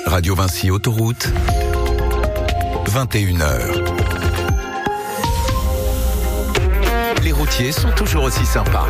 Radio Vinci Autoroute, 21h. Les routiers sont toujours aussi sympas.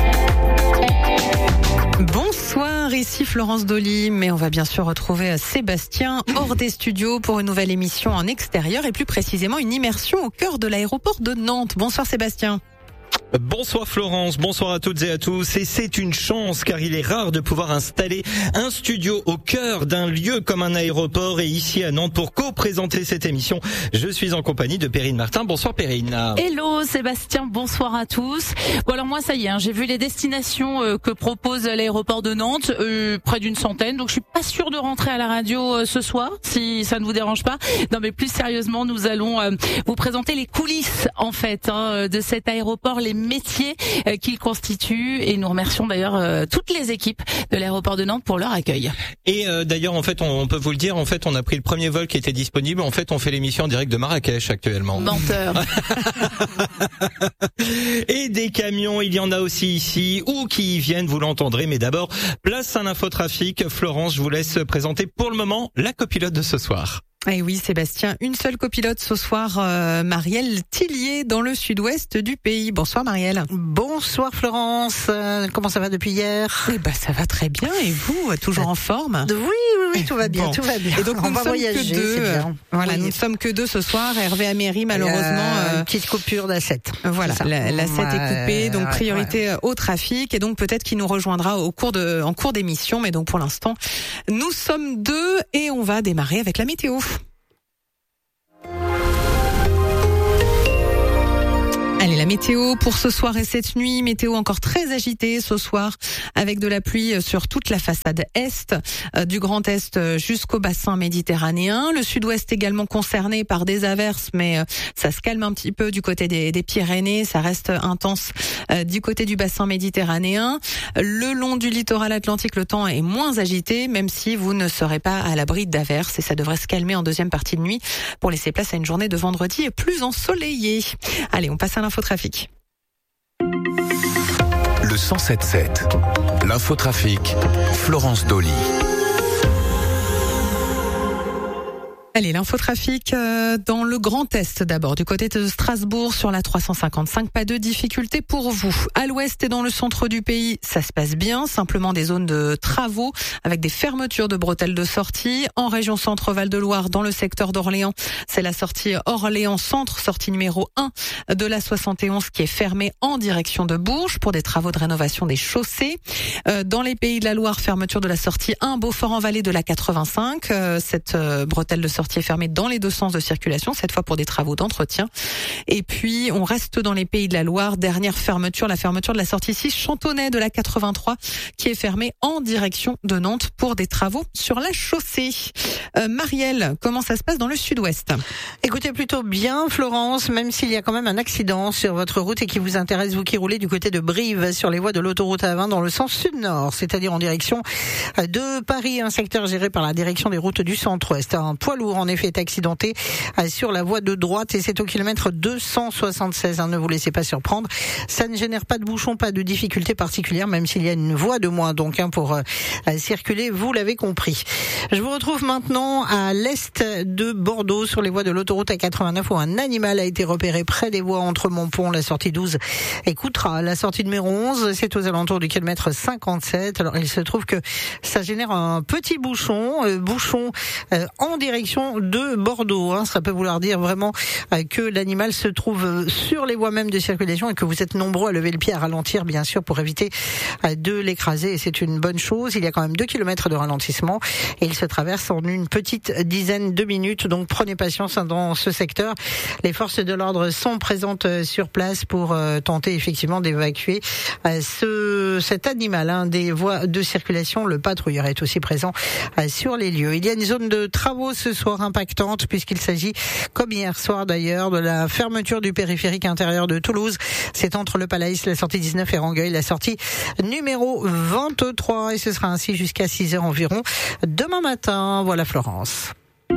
Bonsoir, ici Florence Dolly, mais on va bien sûr retrouver Sébastien hors des studios pour une nouvelle émission en extérieur et plus précisément une immersion au cœur de l'aéroport de Nantes. Bonsoir Sébastien. Bonsoir Florence, bonsoir à toutes et à tous. Et c'est une chance car il est rare de pouvoir installer un studio au cœur d'un lieu comme un aéroport. Et ici à Nantes, pour co-présenter cette émission, je suis en compagnie de Perrine Martin. Bonsoir Perrine. Hello Sébastien, bonsoir à tous. Bon alors moi ça y est, j'ai vu les destinations que propose l'aéroport de Nantes, près d'une centaine. Donc je suis pas sûre de rentrer à la radio ce soir, si ça ne vous dérange pas. Non mais plus sérieusement, nous allons vous présenter les coulisses en fait de cet aéroport, les métiers qu'il constitue, et nous remercions d'ailleurs toutes les équipes de l'aéroport de Nantes pour leur accueil. Et d'ailleurs en fait on peut vous le dire, en fait on a pris le premier vol qui était disponible. En fait on fait l'émission en direct de Marrakech actuellement. Menteur. Et des camions, il y en a aussi ici ou qui y viennent, vous l'entendrez. Mais d'abord, place à l'infotrafic. Florence, je vous laisse présenter pour le moment la copilote de ce soir. Eh oui Sébastien, une seule copilote ce soir, Marielle Tillier dans le sud-ouest du pays. Bonsoir Marielle. Bonsoir Florence, comment ça va depuis hier? Eh ben ça va très bien, et vous, toujours en forme? Oui, tout va bien, bon. tout va bien. Et donc on va voyager, c'est bien. Voilà, oui. Nous ne sommes que deux ce soir. Hervé Améry malheureusement. Une petite coupure d'A7. Voilà, l'A7 est coupée, donc priorité au trafic, et donc peut-être qu'il nous rejoindra en cours d'émission, mais donc pour l'instant, nous sommes deux et on va démarrer avec la météo. Allez, la météo pour ce soir et cette nuit, météo encore très agitée ce soir avec de la pluie sur toute la façade est, du Grand Est jusqu'au bassin méditerranéen. Le sud-ouest également concerné par des averses, mais ça se calme un petit peu du côté des Pyrénées, ça reste intense du côté du bassin méditerranéen. Le long du littoral atlantique, le temps est moins agité, même si vous ne serez pas à l'abri d'averses, et ça devrait se calmer en deuxième partie de nuit pour laisser place à une journée de vendredi plus ensoleillée. Allez, on passe à l'infotrafic. Le 107.7, l'infotrafic, Florence Dolly. Allez, l'infotrafic dans le Grand Est d'abord, du côté de Strasbourg sur la 355, pas de difficultés pour vous. À l'ouest et dans le centre du pays, ça se passe bien, simplement des zones de travaux avec des fermetures de bretelles de sortie. En région Centre-Val de Loire, dans le secteur d'Orléans, c'est la sortie Orléans Centre, sortie numéro 1 de la 71 qui est fermée en direction de Bourges pour des travaux de rénovation des chaussées. Dans les Pays de la Loire, fermeture de la sortie 1 Beaufort-en-Vallée de la 85. Cette bretelle de sortie est fermée dans les deux sens de circulation, cette fois pour des travaux d'entretien. Et puis, on reste dans les Pays de la Loire. Dernière fermeture, la fermeture de la sortie 6 Chantonnay de la 83 qui est fermée en direction de Nantes pour des travaux sur la chaussée. Marielle, comment ça se passe dans le sud-ouest? Écoutez, plutôt bien Florence, même s'il y a quand même un accident sur votre route et qui vous intéresse, vous qui roulez du côté de Brive sur les voies de l'autoroute A20 dans le sens sud-nord, c'est-à-dire en direction de Paris, un secteur géré par la direction des routes du centre-ouest. Un poids lourd en effet est accidenté sur la voie de droite et c'est au kilomètre 276. Ne vous laissez pas surprendre. Ça ne génère pas de bouchon, pas de difficulté particulière, même s'il y a une voie de moins donc pour circuler, vous l'avez compris. Je vous retrouve maintenant à l'est de Bordeaux sur les voies de l'autoroute A89 où un animal a été repéré près des voies entre Montpont, la sortie 12 et Coutras. La sortie numéro 11, c'est aux alentours du kilomètre 57. Alors il se trouve que ça génère un petit bouchon en direction de Bordeaux. Ça peut vouloir dire vraiment que l'animal se trouve sur les voies même de circulation et que vous êtes nombreux à lever le pied, à ralentir bien sûr pour éviter de l'écraser, et c'est une bonne chose. Il y a quand même 2 kilomètres de ralentissement et il se traverse en une petite dizaine de minutes, donc prenez patience dans ce secteur. Les forces de l'ordre sont présentes sur place pour tenter effectivement d'évacuer cet animal des voies de circulation. Le patrouilleur est aussi présent sur les lieux. Il y a une zone de travaux ce soir impactante puisqu'il s'agit, comme hier soir d'ailleurs, de la fermeture du périphérique intérieur de Toulouse. C'est entre le Palais, la sortie 19 et Rangueil, la sortie numéro 23, et ce sera ainsi jusqu'à 6h environ demain matin. Voilà Florence.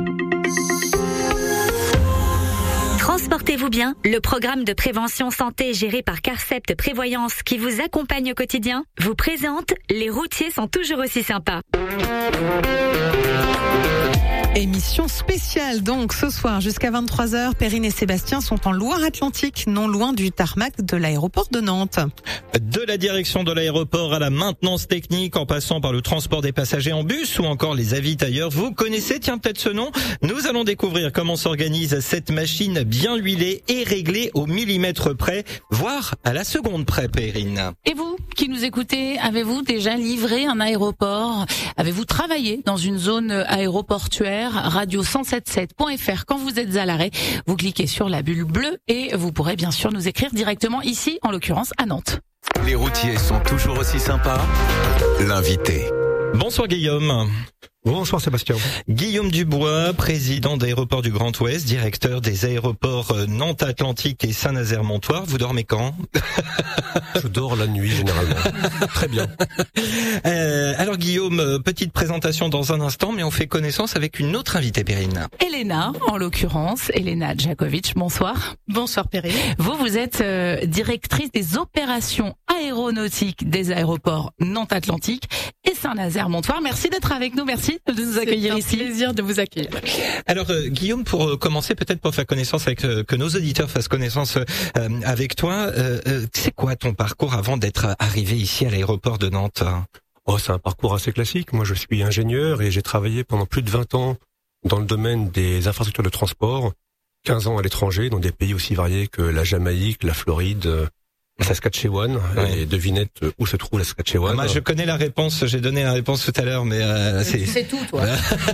Transportez-vous bien, le programme de prévention santé géré par Carcept Prévoyance qui vous accompagne au quotidien vous présente Les routiers sont toujours aussi sympas. Émission spéciale donc ce soir jusqu'à 23h. Perrine et Sébastien sont en Loire-Atlantique, non loin du tarmac de l'aéroport de Nantes. De la direction de l'aéroport à la maintenance technique, en passant par le transport des passagers en bus ou encore les avitailleurs, vous connaissez peut-être ce nom. Nous allons découvrir comment s'organise cette machine bien huilée et réglée au millimètre près, voire à la seconde près, Perrine. Et vous qui nous écoutez, avez-vous déjà livré un aéroport? Avez-vous travaillé dans une zone aéroportuaire? Radio177.fr. Quand vous êtes à l'arrêt, vous cliquez sur la bulle bleue et vous pourrez bien sûr nous écrire directement ici, en l'occurrence à Nantes. Les routiers sont toujours aussi sympas. L'invité. Bonsoir Guillaume. Bonsoir Sébastien. Guillaume Dubois, président d'Aéroports du Grand Ouest, directeur des aéroports Nantes Atlantique et Saint-Nazaire-Montoire. Vous dormez quand? Je dors la nuit généralement. Très bien. Alors Guillaume, petite présentation dans un instant, mais on fait connaissance avec une autre invitée, Perrine. Elena, en l'occurrence, Elena Djakovic. Bonsoir. Bonsoir Perrine. Vous êtes directrice des opérations aéronautiques des aéroports Nantes Atlantique et Saint-Nazaire-Montoire. Merci d'être avec nous. Merci de nous accueillir ici. C'est un plaisir de vous accueillir. Alors Guillaume, pour commencer, peut-être pour faire connaissance avec que nos auditeurs fassent connaissance avec toi, c'est quoi ton parcours avant d'être arrivé ici à l'aéroport de Nantes? Oh, c'est un parcours assez classique. Moi, je suis ingénieur et j'ai travaillé pendant plus de 20 ans dans le domaine des infrastructures de transport, 15 ans à l'étranger, dans des pays aussi variés que la Jamaïque, la Floride, Saskatchewan, ouais. Et devinette où se trouve la Saskatchewan. Moi, je connais la réponse, j'ai donné la réponse tout à l'heure, mais tu sais tout, toi.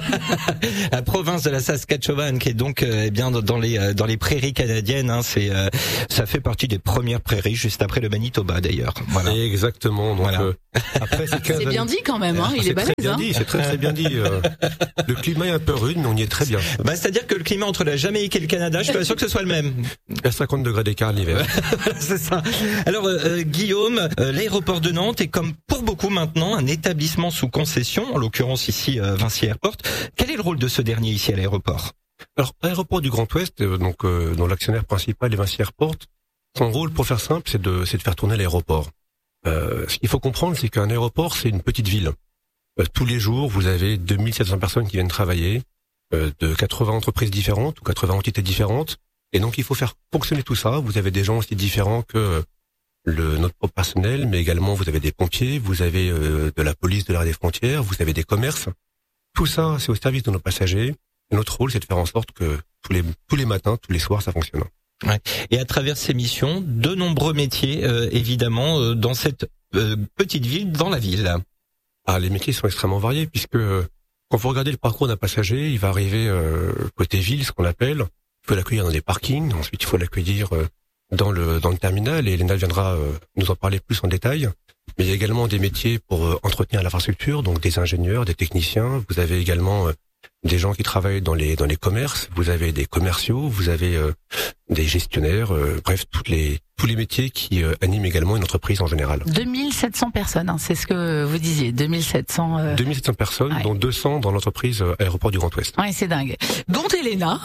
La province de la Saskatchewan, qui est donc bien dans les prairies canadiennes, hein, ça fait partie des premières prairies, juste après le Manitoba d'ailleurs. Voilà. Exactement. Donc, voilà. Après ces 15 c'est bien dit quand même, hein, il est balèze. C'est très bien dit. Le climat est un peu rude, mais on y est très bien. Bah, c'est-à-dire que le climat entre la Jamaïque et le Canada, je suis pas sûr que ce soit le même. Il y a 50 degrés d'écart l'hiver. C'est ça. Alors Guillaume, l'aéroport de Nantes est comme pour beaucoup maintenant un établissement sous concession, en l'occurrence ici Vinci Airport. Quel est le rôle de ce dernier ici à l'aéroport? Alors l'aéroport du Grand Ouest, dont l'actionnaire principal est Vinci Airport, son rôle, pour faire simple, c'est de faire tourner l'aéroport. Ce qu'il faut comprendre, c'est qu'un aéroport, c'est une petite ville. Tous les jours, vous avez 2700 personnes qui viennent travailler, de 80 entreprises différentes ou 80 entités différentes. Et donc, il faut faire fonctionner tout ça. Vous avez des gens aussi différents que notre propre personnel, mais également vous avez des pompiers, vous avez de la police de l'arrêt des frontières, vous avez des commerces. Tout ça, c'est au service de nos passagers. Et notre rôle, c'est de faire en sorte que tous les matins, tous les soirs, ça fonctionne. Ouais. Et à travers ces missions, de nombreux métiers, évidemment, dans cette petite ville, dans la ville. Ah, les métiers sont extrêmement variés, puisque quand vous regardez le parcours d'un passager, il va arriver côté ville, ce qu'on appelle. Il faut l'accueillir dans des parkings, ensuite il faut l'accueillir dans le terminal, et Elena viendra nous en parler plus en détail. Mais il y a également des métiers pour entretenir l'infrastructure, donc des ingénieurs, des techniciens. Vous avez également des gens qui travaillent dans les commerces, vous avez des commerciaux, vous avez des gestionnaires, bref, tous les métiers qui animent également une entreprise en général. 2700 personnes, hein, c'est ce que vous disiez, 2700 personnes, ouais. Dont 200 dans l'entreprise Aéroport du Grand Ouest. Ouais, c'est dingue. Dont Elena.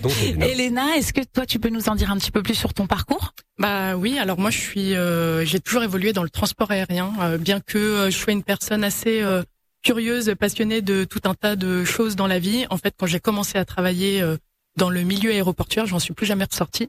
Elena, est-ce que toi tu peux nous en dire un petit peu plus sur ton parcours? Bah oui, alors moi j'ai toujours évolué dans le transport aérien, bien que je sois une personne assez curieuse, passionnée de tout un tas de choses dans la vie. En fait, quand j'ai commencé à travailler dans le milieu aéroportuaire, j'en suis plus jamais ressortie.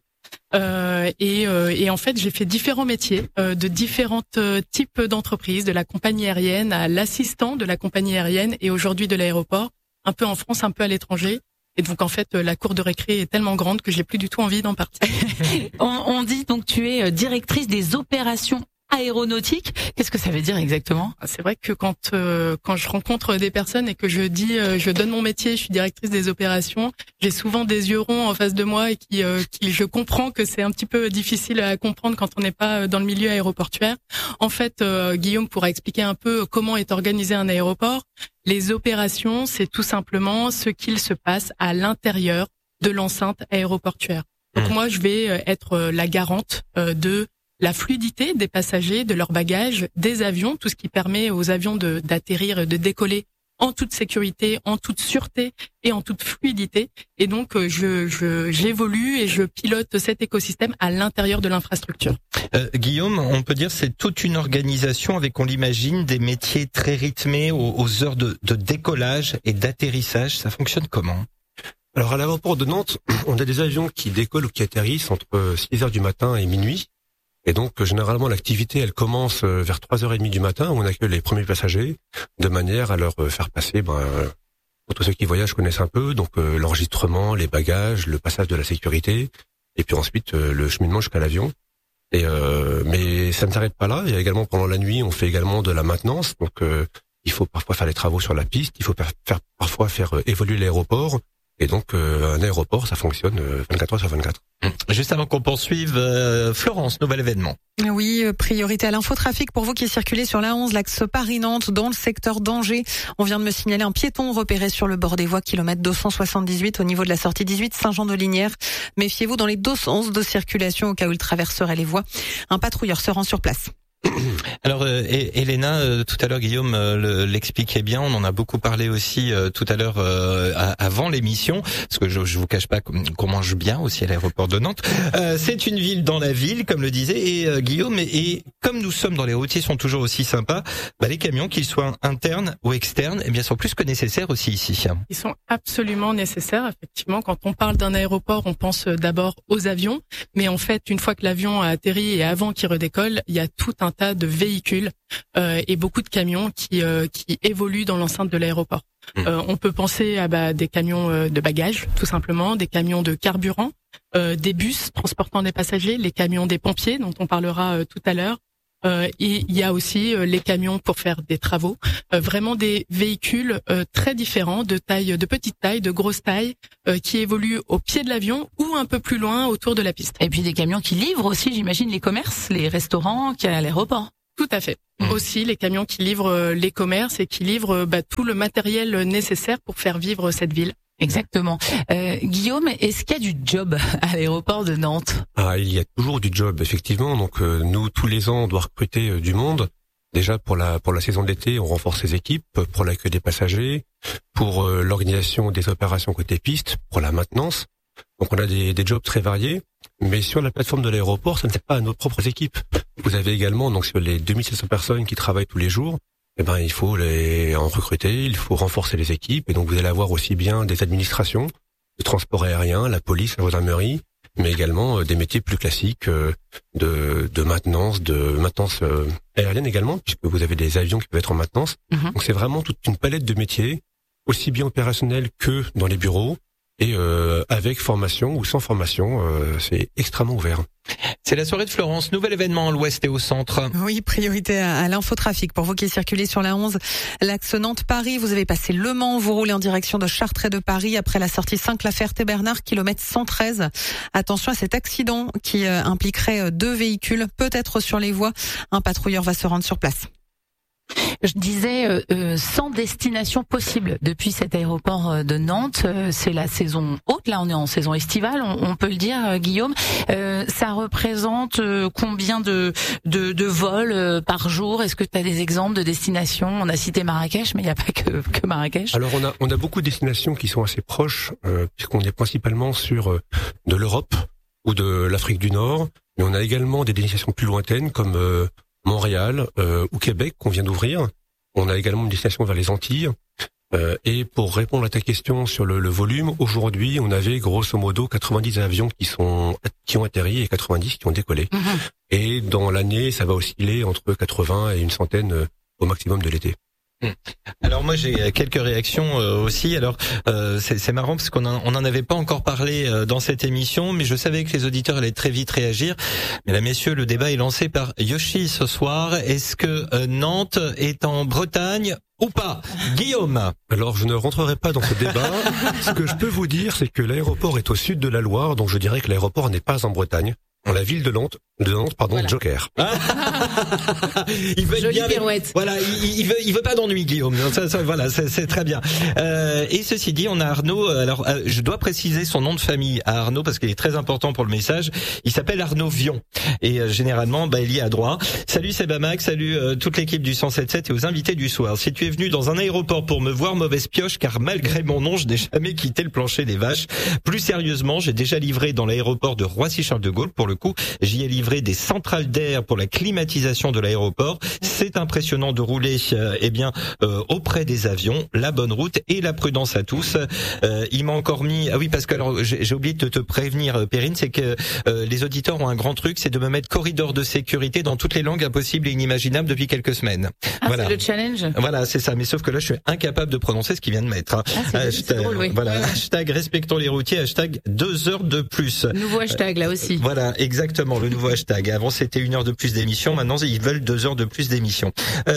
Et en fait, j'ai fait différents métiers de différents types d'entreprises, de la compagnie aérienne à l'assistant de la compagnie aérienne et aujourd'hui de l'aéroport, un peu en France, un peu à l'étranger. Et donc en fait, la cour de récré est tellement grande que j'ai plus du tout envie d'en partir. On dit donc tu es directrice des opérations aéronautique. Qu'est-ce que ça veut dire exactement? C'est vrai que quand je rencontre des personnes et que je dis je donne mon métier, je suis directrice des opérations, j'ai souvent des yeux ronds en face de moi et qui je comprends que c'est un petit peu difficile à comprendre quand on n'est pas dans le milieu aéroportuaire. En fait, Guillaume pourra expliquer un peu comment est organisé un aéroport. Les opérations, c'est tout simplement ce qu'il se passe à l'intérieur de l'enceinte aéroportuaire. Donc moi, je vais être la garante de la fluidité des passagers, de leurs bagages, des avions, tout ce qui permet aux avions d'atterrir et de décoller en toute sécurité, en toute sûreté et en toute fluidité. Et donc, j'évolue et je pilote cet écosystème à l'intérieur de l'infrastructure. Guillaume, on peut dire c'est toute une organisation avec, on l'imagine, des métiers très rythmés aux heures de décollage et d'atterrissage. Ça fonctionne comment ? Alors à l'aéroport de Nantes, on a des avions qui décollent ou qui atterrissent entre 6h du matin et minuit. Et donc généralement l'activité elle commence vers 3h30 du matin où on accueille les premiers passagers de manière à leur faire passer, pour tous ceux qui voyagent connaissent un peu, donc l'enregistrement, les bagages, le passage de la sécurité et puis ensuite le cheminement jusqu'à l'avion. Et mais ça ne s'arrête pas là. Il y a également pendant la nuit, on fait également de la maintenance. Donc il faut parfois faire les travaux sur la piste, il faut parfois faire évoluer l'aéroport. Et donc un aéroport, ça fonctionne 24 heures sur 24. Juste avant qu'on poursuive, Florence, nouvel événement. Oui, priorité à l'infotrafic pour vous qui circulez sur la 11, l'axe Paris-Nantes, dans le secteur d'Angers. On vient de me signaler un piéton repéré sur le bord des voies, kilomètre 278 au niveau de la sortie 18 Saint-Jean-de-Linière. Méfiez-vous dans les deux sens de circulation au cas où il traverserait les voies. Un patrouilleur se rend sur place. Alors Elena, tout à l'heure Guillaume l'expliquait bien, on en a beaucoup parlé aussi tout à l'heure avant l'émission, parce que je vous cache pas qu'on mange bien aussi à l'aéroport de Nantes. C'est une ville dans la ville, comme le disait et Guillaume, et comme nous sommes dans les routiers sont toujours aussi sympas, les camions, qu'ils soient internes ou externes, sont plus que nécessaires aussi ici. Ils sont absolument nécessaires, effectivement. Quand on parle d'un aéroport, on pense d'abord aux avions, mais en fait, une fois que l'avion a atterri et avant qu'il redécolle, il y a tout un tas de véhicules et beaucoup de camions qui évoluent dans l'enceinte de l'aéroport. On peut penser à des camions de bagages, tout simplement, des camions de carburant, des bus transportant des passagers, les camions des pompiers dont on parlera tout à l'heure. Et il y a aussi les camions pour faire des travaux, vraiment des véhicules très différents, de petite taille, de grosse taille, qui évoluent au pied de l'avion ou un peu plus loin autour de la piste. Et puis des camions qui livrent aussi, j'imagine, les commerces, les restaurants qu'il y a à l'aéroport. Tout à fait. Aussi les camions qui livrent les commerces et qui livrent tout le matériel nécessaire pour faire vivre cette ville. Exactement. Guillaume, est-ce qu'il y a du job à l'aéroport de Nantes ? Il y a toujours du job, effectivement. Donc nous, tous les ans, on doit recruter du monde. Déjà pour la saison de l'été, on renforce les équipes pour l'accueil des passagers, pour l'organisation des opérations côté piste, pour la maintenance. Donc on a des jobs très variés. Mais sur la plateforme de l'aéroport, ça ne fait pas à nos propres équipes. Vous avez également, donc sur les 2700 personnes qui travaillent tous les jours, il faut les en recruter, il faut renforcer les équipes. Et donc vous allez avoir aussi bien des administrations, le transport aérien, la police, la gendarmerie, mais également des métiers plus classiques de maintenance, aérienne également, puisque vous avez des avions qui peuvent être en maintenance. Donc c'est vraiment toute une palette de métiers, aussi bien opérationnels que dans les bureaux. Et avec formation ou sans formation, c'est extrêmement ouvert. C'est la soirée de Florence, nouvel événement à l'ouest et au centre. Oui, priorité à l'infotrafic. Pour vous qui circulez sur la 11, l'axe Nantes-Paris, vous avez passé Le Mans, vous roulez en direction de Chartres et de Paris après la sortie Saint-La-Ferté-Bernard, kilomètre 113. Attention à cet accident qui impliquerait 2 véhicules, peut-être sur les voies. Un patrouilleur va se rendre sur place. Je disais 100 destinations possibles depuis cet aéroport de Nantes. C'est la saison haute, là on est en saison estivale, on peut le dire, Guillaume. Ça représente combien de vols par jour ? Est-ce que tu as des exemples de destinations ? On a cité Marrakech, mais il n'y a pas que Marrakech. Alors on a beaucoup de destinations qui sont assez proches, puisqu'on est principalement sur de l'Europe ou de l'Afrique du Nord, mais on a également des destinations plus lointaines comme Montréal ou Québec qu'on vient d'ouvrir. On a également une destination vers les Antilles. Et pour répondre à ta question sur le volume, aujourd'hui, on avait grosso modo 90 avions qui ont atterri et 90 qui ont décollé. Et dans l'année, ça va osciller entre 80 et une centaine au maximum de l'été. Alors moi j'ai quelques réactions aussi. Alors c'est marrant parce qu'on en avait pas encore parlé dans cette émission, mais je savais que les auditeurs allaient très vite réagir. Mais là, messieurs, le débat est lancé par Yoshi ce soir. Est-ce que Nantes est en Bretagne ou pas, Guillaume? Alors je ne rentrerai pas dans ce débat. Ce que je peux vous dire, c'est que l'aéroport est au sud de la Loire, donc je dirais que l'aéroport n'est pas en Bretagne. dans la ville de Nantes, Voilà. Joker. Il veut être Jolie bien avec- pirouette. Voilà, il veut pas d'ennui, Guillaume. Voilà, c'est très bien. Et ceci dit, on a Arnaud. Alors, je dois préciser son nom de famille à Arnaud parce qu'il est très important pour le message. Il s'appelle Arnaud Vion et généralement, il y est à droite. Salut Sebamax, salut toute l'équipe du 107.7 et aux invités du soir. Si tu es venu dans un aéroport pour me voir, mauvaise pioche, car malgré mon nom, je n'ai jamais quitté le plancher des vaches. Plus sérieusement, j'ai déjà livré dans l'aéroport de Roissy-Charles de Gaulle. Pour le coup, j'y ai livré des centrales d'air pour la climatisation de l'aéroport. C'est impressionnant de rouler auprès des avions. La bonne route et la prudence à tous. Il m'a encore mis... Ah oui, parce que alors j'ai oublié de te prévenir, Perrine, c'est que les auditeurs ont un grand truc, c'est de me mettre corridor de sécurité dans toutes les langues impossibles et inimaginables depuis quelques semaines. Ah, Voilà. c'est le challenge. Voilà, c'est ça. Mais sauf que là, je suis incapable de prononcer ce qu'il vient de mettre. Hein. C'est drôle, oui. Voilà, Ouais. hashtag respectons les routiers, hashtag 2 heures de plus. Nouveau hashtag là aussi. Voilà, exactement, le nouveau hashtag. Avant, c'était 1 heure de plus d'émission. Maintenant, ils veulent 2 heures de plus d'émission.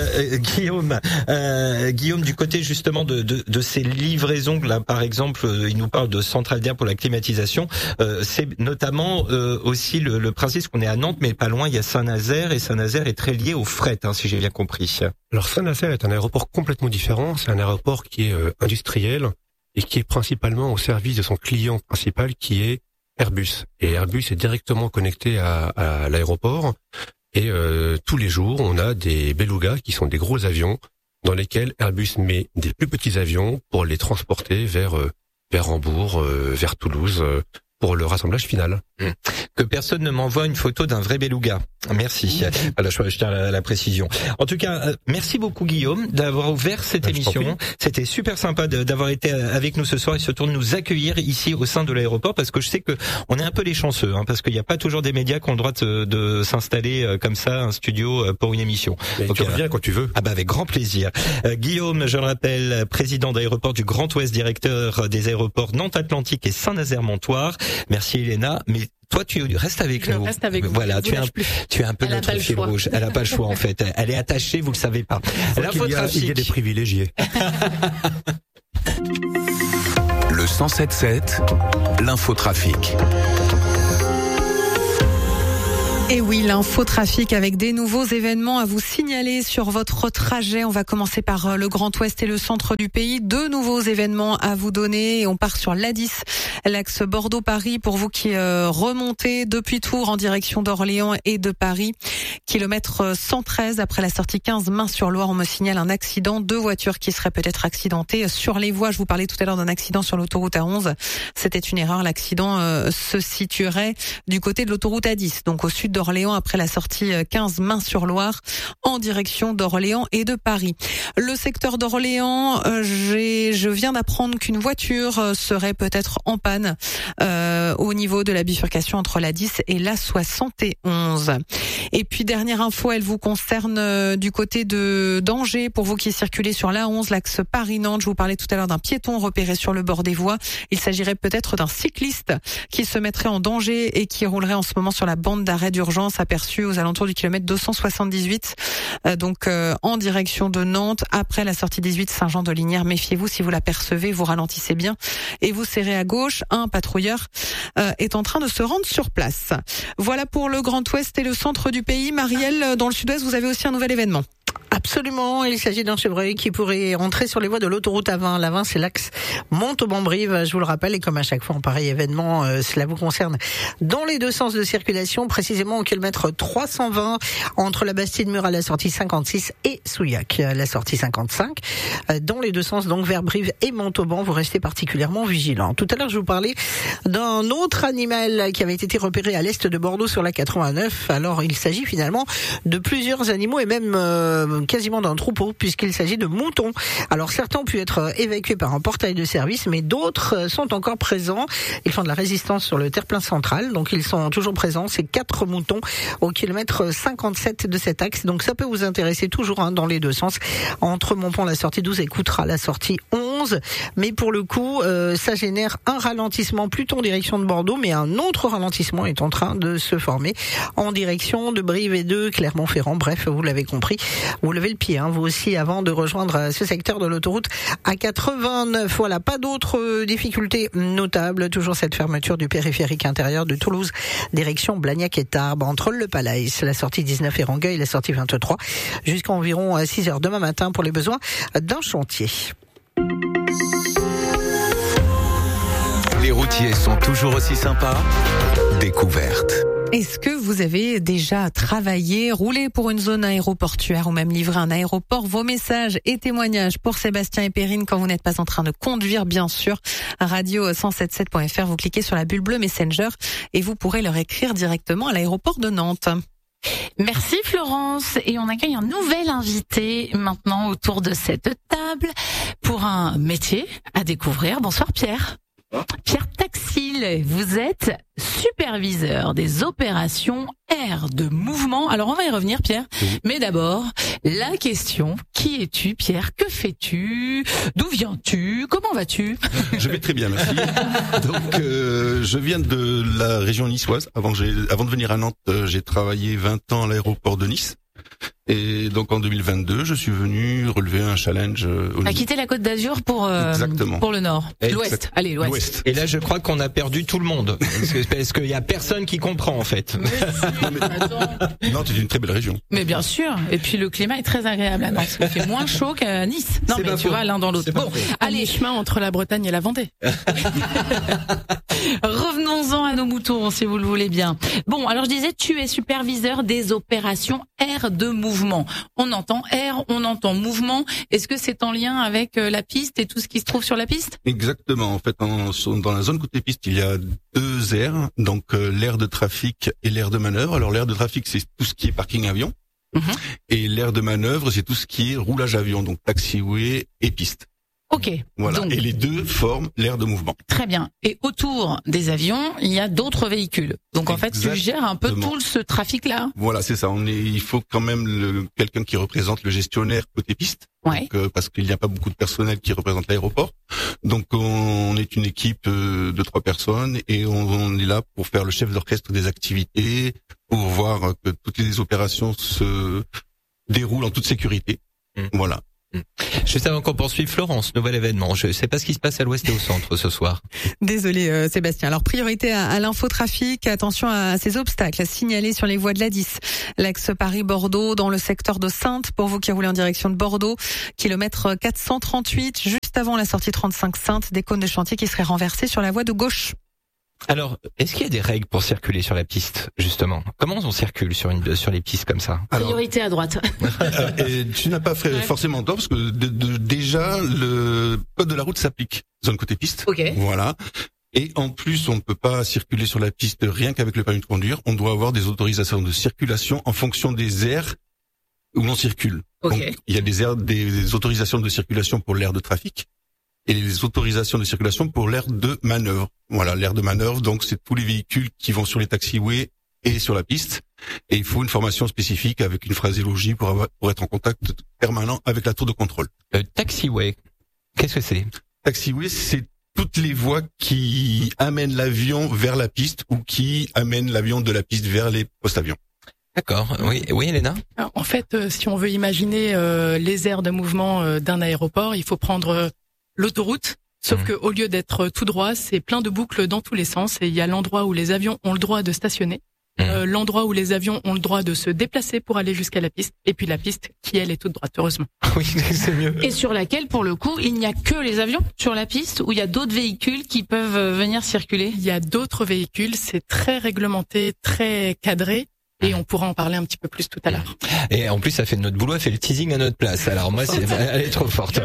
Guillaume, du côté justement de ces livraisons, là, par exemple, il nous parle de centrales d'air pour la climatisation. C'est notamment aussi le principe qu'on est à Nantes, mais pas loin, il y a Saint-Nazaire, et Saint-Nazaire est très lié au fret, hein, si j'ai bien compris. Alors Saint-Nazaire est un aéroport complètement différent. C'est un aéroport qui est industriel et qui est principalement au service de son client principal, qui est Airbus. Et Airbus est directement connecté à l'aéroport. Et tous les jours, on a des belugas qui sont des gros avions dans lesquels Airbus met des plus petits avions pour les transporter vers Hambourg, vers Toulouse, pour le rassemblage final. Que personne ne m'envoie une photo d'un vrai beluga. Merci. Voilà, je tiens à la précision. En tout cas, merci beaucoup Guillaume d'avoir ouvert cette émission. C'était super sympa d'avoir été avec nous ce soir et surtout de nous accueillir ici au sein de l'aéroport, parce que je sais que on est un peu les chanceux, hein, parce qu'il n'y a pas toujours des médias qui ont le droit de s'installer comme ça, un studio pour une émission. Et tu reviens quand tu veux. Ah avec grand plaisir. Guillaume, je le rappelle, président d'aéroport du Grand Ouest, directeur des aéroports Nantes Atlantique et Saint-Nazaire-Montoire. Merci Elena, mais toi tu restes avec nous. Reste avec vous. Voilà, tu es un peu Elle a notre pas le fil choix. rouge. Elle a pas le choix en fait. Elle est attachée, vous le savez pas. Il y a des privilégiés. Le 107.7, l'infotrafic. Et oui, l'infotrafic avec des nouveaux événements à vous signaler sur votre trajet. On va commencer par le Grand Ouest et le centre du pays. 2 nouveaux événements à vous donner. Et on part sur l'A10, l'axe Bordeaux-Paris, pour vous qui remontez depuis Tours en direction d'Orléans et de Paris. Kilomètre 113 après la sortie 15 Main-sur-Loire. On me signale un accident. 2 voitures qui seraient peut-être accidentées sur les voies. Je vous parlais tout à l'heure d'un accident sur l'autoroute A11. C'était une erreur. L'accident se situerait du côté de l'autoroute A10, donc au sud d'Orléans après la sortie 15 Main-sur-Loire en direction d'Orléans et de Paris. Le secteur d'Orléans, je viens d'apprendre qu'une voiture serait peut-être en panne au niveau de la bifurcation entre la 10 et la 71. Et puis dernière info, elle vous concerne du côté de d'Angers, pour vous qui circulez sur l'A11, l'axe Paris-Nantes. Je vous parlais tout à l'heure d'un piéton repéré sur le bord des voies. Il s'agirait peut-être d'un cycliste qui se mettrait en danger et qui roulerait en ce moment sur la bande d'arrêt d'urgence aperçue aux alentours du kilomètre 278, en direction de Nantes, après la sortie 18 Saint-Jean-de-Lignières. Méfiez-vous, si vous l'apercevez, vous ralentissez bien et vous serrez à gauche. Un patrouilleur est en train de se rendre sur place. Voilà pour le Grand Ouest et le centre du pays. Marielle, dans le sud-ouest, vous avez aussi un nouvel événement. Absolument, il s'agit d'un chevreuil qui pourrait rentrer sur les voies de l'autoroute A20. L'A20, c'est l'axe Montauban-Brive, je vous le rappelle, et comme à chaque fois en pareil événement, cela vous concerne dans les 2 sens de circulation, précisément au kilomètre 320 entre la Bastide-Mur à la sortie 56 et Souillac, la sortie 55. Dans les 2 sens, donc vers Brive et Montauban, vous restez particulièrement vigilants. Tout à l'heure, je vous parlais d'un autre animal qui avait été repéré à l'est de Bordeaux sur la 89. Alors, il s'agit finalement de plusieurs animaux et même quasiment d'un troupeau, puisqu'il s'agit de moutons. Alors certains ont pu être évacués par un portail de service, mais d'autres sont encore présents. Ils font de la résistance sur le terre-plein central, donc ils sont toujours présents. C'est 4 moutons au kilomètre 57 de cet axe, donc ça peut vous intéresser toujours dans les 2 sens, entre Montpont la sortie 12 et Coutras la sortie 11. Mais pour le coup, ça génère un ralentissement plutôt en direction de Bordeaux, mais un autre ralentissement est en train de se former en direction de Brive et de Clermont-Ferrand. Bref, vous l'avez compris, Vous levez le pied, vous aussi, avant de rejoindre ce secteur de l'autoroute A89. Voilà, pas d'autres difficultés notables. Toujours cette fermeture du périphérique intérieur de Toulouse, direction Blagnac et Tarbes, entre le Palais, la sortie 19 et Rangueil, la sortie 23, jusqu'à environ 6h demain matin pour les besoins d'un chantier. Les routiers sont toujours aussi sympas. Découverte. Est-ce que vous avez déjà travaillé, roulé pour une zone aéroportuaire ou même livré un aéroport? Vos messages et témoignages pour Sébastien et Perrine quand vous n'êtes pas en train de conduire, bien sûr. Radio177.fr, vous cliquez sur la bulle bleue Messenger et vous pourrez leur écrire directement à l'aéroport de Nantes. Merci Florence, et on accueille un nouvel invité maintenant autour de cette table pour un métier à découvrir. Bonsoir Pierre. Pierre Taxil, vous êtes superviseur des opérations air de mouvement. Alors on va y revenir Pierre, mais d'abord la question, qui es-tu Pierre? Que fais-tu? D'où viens-tu? Comment vas-tu? Je vais très bien, merci. Donc je viens de la région niçoise. Avant de venir à Nantes, j'ai travaillé 20 ans à l'aéroport de Nice. Et donc en 2022, je suis venu relever un challenge. À quitter la Côte d'Azur pour le nord, l'ouest. Allez, l'ouest. Et là, je crois qu'on a perdu tout le monde parce qu'il y a personne qui comprend en fait. Nantes est une très belle région. Mais bien sûr. Et puis le climat est très agréable à Nantes. Il fait moins chaud qu'à Nice. Non, mais tu vas l'un dans l'autre. Bon, allez, chemin entre la Bretagne et la Vendée. Revenons-en à nos moutons, si vous le voulez bien. Bon, alors je disais, tu es superviseur des opérations air de mouvement. On entend air, on entend mouvement. Est-ce que c'est en lien avec la piste et tout ce qui se trouve sur la piste? Exactement. En fait, dans la zone côté piste, il y a deux aires, donc l'aire de trafic et l'aire de manœuvre. Alors l'aire de trafic, c'est tout ce qui est parking avion. Et l'aire de manœuvre, c'est tout ce qui est roulage avion, donc taxiway et piste. Ok. Voilà. Donc, et les deux forment l'aire de mouvement. Très bien. Et autour des avions, il y a d'autres véhicules. Donc en fait, tu gères un peu tout ce trafic-là. Voilà, c'est ça. Il faut quand même quelqu'un qui représente le gestionnaire côté piste. Ouais. Donc, parce qu'il n'y a pas beaucoup de personnel qui représente l'aéroport. Donc on est une équipe de 3 personnes et on est là pour faire le chef d'orchestre des activités, pour voir que toutes les opérations se déroulent en toute sécurité. Voilà. Juste avant qu'on poursuive, Florence, nouvel événement. Je sais pas ce qui se passe à l'ouest et au centre ce soir. Désolé Sébastien. Alors priorité à l'infotrafic, attention à ces obstacles à signaler sur les voies de l'A10. L'axe Paris-Bordeaux dans le secteur de Saintes, pour vous qui roulez en direction de Bordeaux, kilomètre 438, juste avant la sortie 35 Saintes, des cônes de chantier qui seraient renversés sur la voie de gauche. Alors, est-ce qu'il y a des règles pour circuler sur la piste, justement? Comment on circule sur les pistes comme ça? Priorité à droite. Et tu n'as pas forcément tort, parce que déjà, le code de la route s'applique, zone côté piste. Ok. Voilà. Et en plus, on ne peut pas circuler sur la piste rien qu'avec le permis de conduire. On doit avoir des autorisations de circulation en fonction des aires où l'on circule. Okay. Donc, il y a des autorisations de circulation pour l'aire de trafic et les autorisations de circulation pour l'aire de manœuvre. Voilà, l'aire de manœuvre, donc c'est tous les véhicules qui vont sur les taxiways et sur la piste. Et il faut une formation spécifique avec une phraséologie pour être en contact permanent avec la tour de contrôle. Taxiway, qu'est-ce que c'est? Taxiway, c'est toutes les voies qui amènent l'avion vers la piste ou qui amènent l'avion de la piste vers les post-avions. D'accord. Oui, Elena. Alors, en fait, si on veut imaginer les aires de mouvement d'un aéroport, il faut prendre l'autoroute, sauf que au lieu d'être tout droit, c'est plein de boucles dans tous les sens et il y a l'endroit où les avions ont le droit de stationner, l'endroit où les avions ont le droit de se déplacer pour aller jusqu'à la piste, et puis la piste qui elle est toute droite, heureusement. Oui, c'est mieux. Et sur laquelle, pour le coup, il n'y a que les avions sur la piste, ou il y a d'autres véhicules qui peuvent venir circuler? Il y a d'autres véhicules, c'est très réglementé, très cadré. Et on pourra en parler un petit peu plus tout à l'heure. Et en plus, ça fait notre boulot, elle fait le teasing à notre place. Alors moi, elle est trop forte.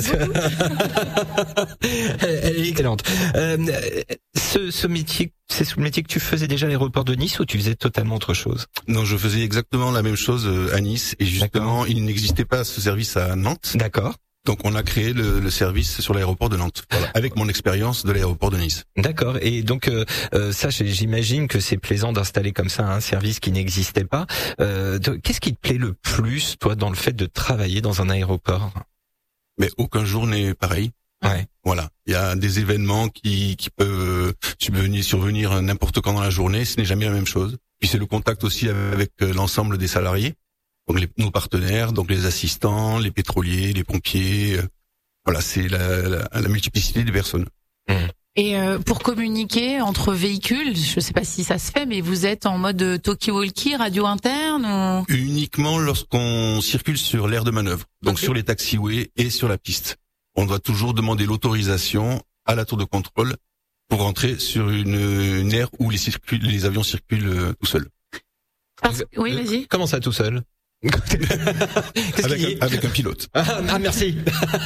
Elle est excellente. Ce métier, c'est le métier que tu faisais déjà à l'aéroport de Nice ou tu faisais totalement autre chose? Non, je faisais exactement la même chose à Nice et justement, il n'existait pas ce service à Nantes. D'accord. Donc on a créé le service sur l'aéroport de Nantes, voilà, avec mon expérience de l'aéroport de Nice. D'accord. Et donc ça, j'imagine que c'est plaisant d'installer comme ça un service qui n'existait pas. Qu'est-ce qui te plaît le plus, toi, dans le fait de travailler dans un aéroport? Mais aucun jour n'est pareil. Ouais. Voilà, il y a des événements qui peuvent survenir n'importe quand dans la journée. Ce n'est jamais la même chose. Puis c'est le contact aussi avec l'ensemble des salariés. Donc nos partenaires, donc les assistants, les pétroliers, les pompiers. Voilà, c'est la multiplicité des personnes. Et pour communiquer entre véhicules, je ne sais pas si ça se fait, mais vous êtes en mode talkie-walkie, radio interne ou... Uniquement lorsqu'on circule sur l'aire de manœuvre, donc sur les taxiways et sur la piste. On doit toujours demander l'autorisation à la tour de contrôle pour rentrer sur une aire où les avions circulent tout seuls. Oui, vas-y. Comment ça tout seul? Avec un pilote. Ah merci.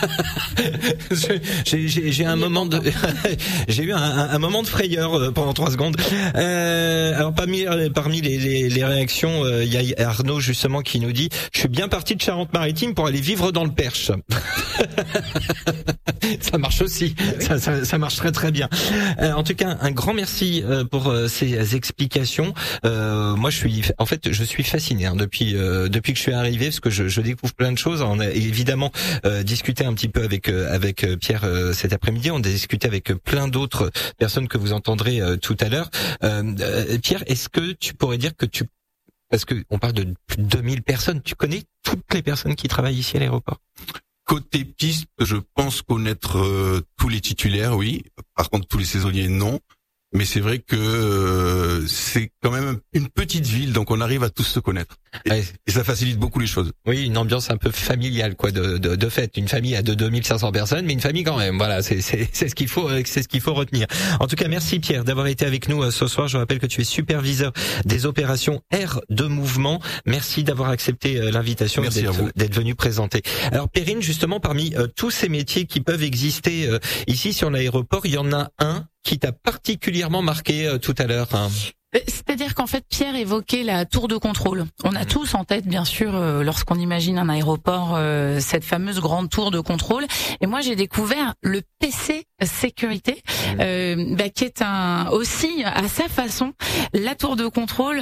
J'ai un moment de j'ai eu un moment de frayeur pendant 3 secondes. Alors parmi les réactions, il y a Arnaud justement qui nous dit: je suis bien parti de Charente-Maritime pour aller vivre dans le Perche. Ça marche aussi. Ça marche très très bien. En tout cas, un grand merci pour ces explications. Moi, je suis fasciné depuis que je suis arrivé, parce que je découvre plein de choses. On a évidemment discuté un petit peu avec Pierre cet après-midi. On a discuté avec plein d'autres personnes que vous entendrez tout à l'heure. Pierre, est-ce que tu pourrais dire que parce que on parle de plus de 2000 personnes, tu connais toutes les personnes qui travaillent ici à l'aéroport? Côté piste, je pense connaître tous les titulaires, oui. Par contre, tous les saisonniers, non. Mais c'est vrai que c'est quand même une petite ville, donc on arrive à tous se connaître. Et ça facilite beaucoup les choses. Oui, une ambiance un peu familiale, quoi, de fait. Une famille à 2500 personnes, mais une famille quand même. Voilà, c'est ce qu'il faut retenir. En tout cas, merci Pierre d'avoir été avec nous ce soir. Je rappelle que tu es superviseur des opérations air de mouvement. Merci d'avoir accepté l'invitation et d'être venu présenter. Alors Perrine, justement, parmi tous ces métiers qui peuvent exister ici sur l'aéroport, il y en a un qui t'a particulièrement marqué tout à l'heure. C'est-à-dire qu'en fait, Pierre évoquait la tour de contrôle. On a tous en tête, bien sûr, lorsqu'on imagine un aéroport, cette fameuse grande tour de contrôle. Et moi, j'ai découvert le PC sécurité, qui est aussi, à sa façon, la tour de contrôle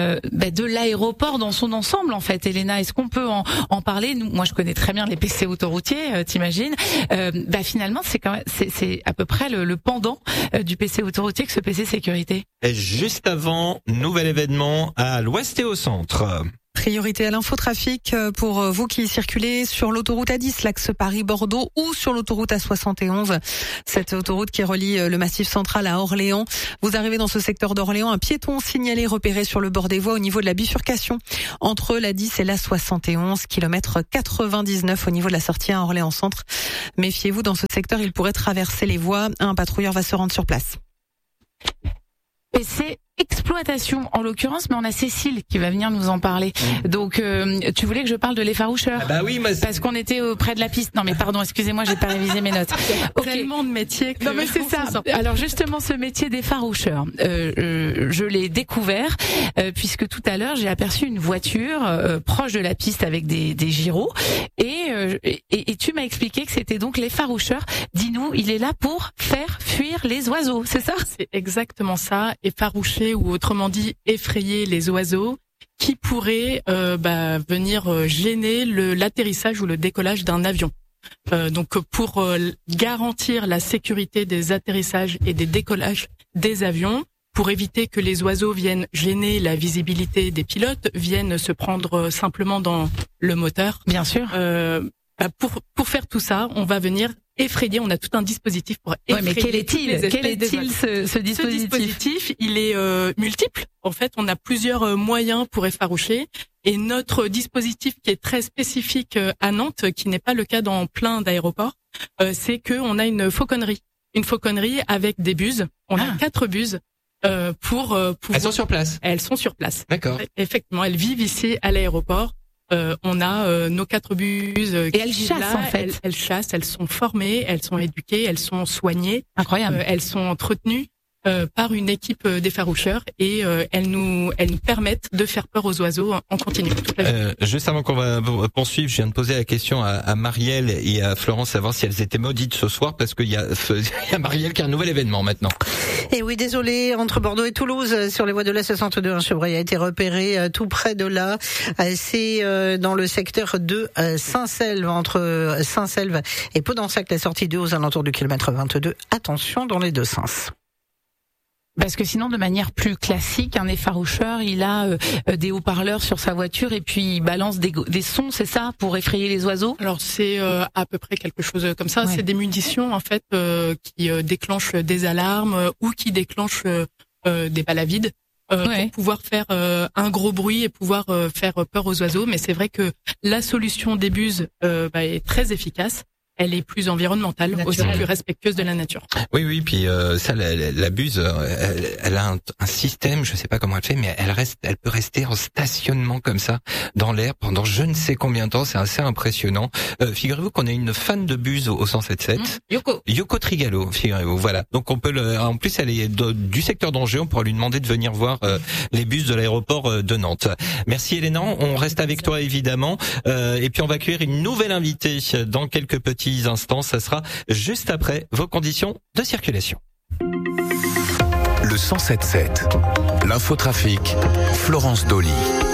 de l'aéroport dans son ensemble, en fait. Elena, est-ce qu'on peut en parler? Moi, je connais très bien les PC autoroutiers, t'imagines. Finalement, c'est à peu près le pendant du PC autoroutier que ce PC sécurité. Et juste avant, nouvel événement à l'ouest et au centre. Priorité à l'infotrafic pour vous qui circulez sur l'autoroute A10, l'axe Paris-Bordeaux, ou sur l'autoroute A71, cette autoroute qui relie le Massif central à Orléans. Vous arrivez dans ce secteur d'Orléans, un piéton signalé repéré sur le bord des voies au niveau de la bifurcation entre l'A10 et l'A71, kilomètre 99 au niveau de la sortie à Orléans centre. Méfiez-vous, dans ce secteur, il pourrait traverser les voies. Un patrouilleur va se rendre sur place. Et c'est exploitation en l'occurrence, mais on a Cécile qui va venir nous en parler. Donc tu voulais que je parle de l'effaroucheur? Ah bah oui, parce qu'on était près de la piste. Non mais pardon, excusez-moi, j'ai pas révisé mes notes. Tellement de métiers que... Non mais c'est ça. Alors justement, ce métier d'effaroucheur, je l'ai découvert puisque tout à l'heure j'ai aperçu une voiture proche de la piste avec des gyros et tu m'as expliqué que c'était donc l'effaroucheur. Dis-nous, il est là pour faire fuir les oiseaux, c'est ça? C'est exactement ça, effaroucher ou autrement dit effrayer les oiseaux qui pourraient venir gêner l'atterrissage ou le décollage d'un avion. Donc pour garantir la sécurité des atterrissages et des décollages des avions, pour éviter que les oiseaux viennent gêner la visibilité des pilotes, viennent se prendre simplement dans le moteur. Bien sûr. Pour faire tout ça, on va venir effrayer. On a tout un dispositif pour effrayer. Mais quel est-il ce dispositif? Ce dispositif, il est multiple. En fait, on a plusieurs moyens pour effaroucher. Et notre dispositif, qui est très spécifique à Nantes, qui n'est pas le cas dans plein d'aéroports, c'est que on a une fauconnerie. Une fauconnerie avec des buses. On a 4 buses. Pour Elles sont sur place. Elles sont sur place. D'accord. Effectivement, elles vivent ici à l'aéroport. On a nos 4 buses et elles chassent en fait. Elles chassent, elles sont formées, elles sont éduquées, elles sont soignées. Incroyable. Elles sont entretenues par une équipe d'effaroucheurs et elles nous permettent de faire peur aux oiseaux en continu. Juste avant qu'on va poursuivre, je viens de poser la question à Marielle et à Florence, savoir si elles étaient maudites ce soir, parce qu'il y a Marielle qui a un nouvel événement maintenant. Et oui, désolé, entre Bordeaux et Toulouse, sur les voies de l'A62, un chevreuil a été repéré tout près de là. C'est dans le secteur de Saint-Selve, entre Saint-Selve et Podensac, la sortie 2 aux alentours du kilomètre 22. Attention dans les deux sens. Parce que sinon, de manière plus classique, un effaroucheur, il a des haut-parleurs sur sa voiture et puis il balance des sons, c'est ça, pour effrayer les oiseaux? Alors c'est à peu près quelque chose comme ça. Ouais. C'est des munitions en fait qui déclenchent des alarmes ou qui déclenchent des balles à vide pour pouvoir faire un gros bruit et pouvoir faire peur aux oiseaux. Mais c'est vrai que la solution des buses est très efficace. Elle est plus environnementale, aussi plus respectueuse de la nature. Oui, puis ça, la buse, elle a un système, je sais pas comment elle fait, mais elle peut rester en stationnement comme ça dans l'air pendant je ne sais combien de temps. C'est assez impressionnant. Figurez-vous qu'on a une fan de buse au 107.7. Yoko Trigalo, figurez-vous. Voilà. Donc on peut en plus elle est du secteur d'Angers, on pourra lui demander de venir voir les bus de l'aéroport de Nantes. Merci Elena, on reste avec toi évidemment. Et puis on va accueillir une nouvelle invitée dans quelques petits instants, ça sera juste après vos conditions de circulation. Le 107.7, l'infotrafic, Florence Dolly.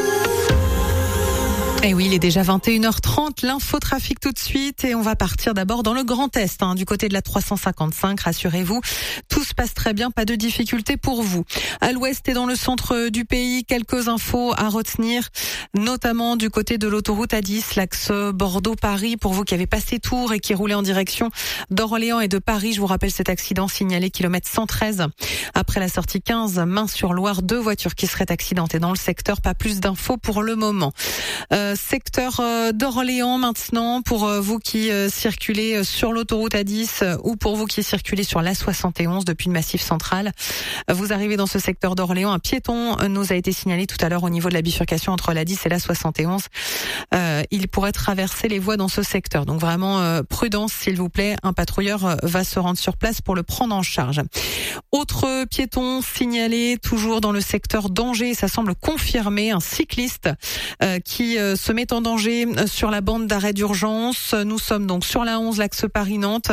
Et oui, il est déjà 21h30, l'infotrafic tout de suite et on va partir d'abord dans le Grand Est, du côté de la 355, rassurez-vous, tout se passe très bien, pas de difficultés pour vous. À l'ouest et dans le centre du pays, quelques infos à retenir, notamment du côté de l'autoroute A10, l'axe Bordeaux-Paris, pour vous qui avez passé Tours et qui roulez en direction d'Orléans et de Paris, je vous rappelle cet accident signalé kilomètre 113. Après la sortie 15, Main-sur-Loire, 2 voitures qui seraient accidentées dans le secteur, pas plus d'infos pour le moment. Secteur d'Orléans maintenant, pour vous qui circulez sur l'autoroute A10 ou pour vous qui circulez sur l'A71 depuis le Massif central. Vous arrivez dans ce secteur d'Orléans, un piéton nous a été signalé tout à l'heure au niveau de la bifurcation entre l'A10 et l'A71. Il pourrait traverser les voies dans ce secteur. Donc vraiment prudence s'il vous plaît, un patrouilleur va se rendre sur place pour le prendre en charge. Autre piéton signalé toujours dans le secteur d'Angers, ça semble confirmé, un cycliste qui se met en danger sur la bande d'arrêt d'urgence. Nous sommes donc sur la 11, l'axe Paris-Nantes.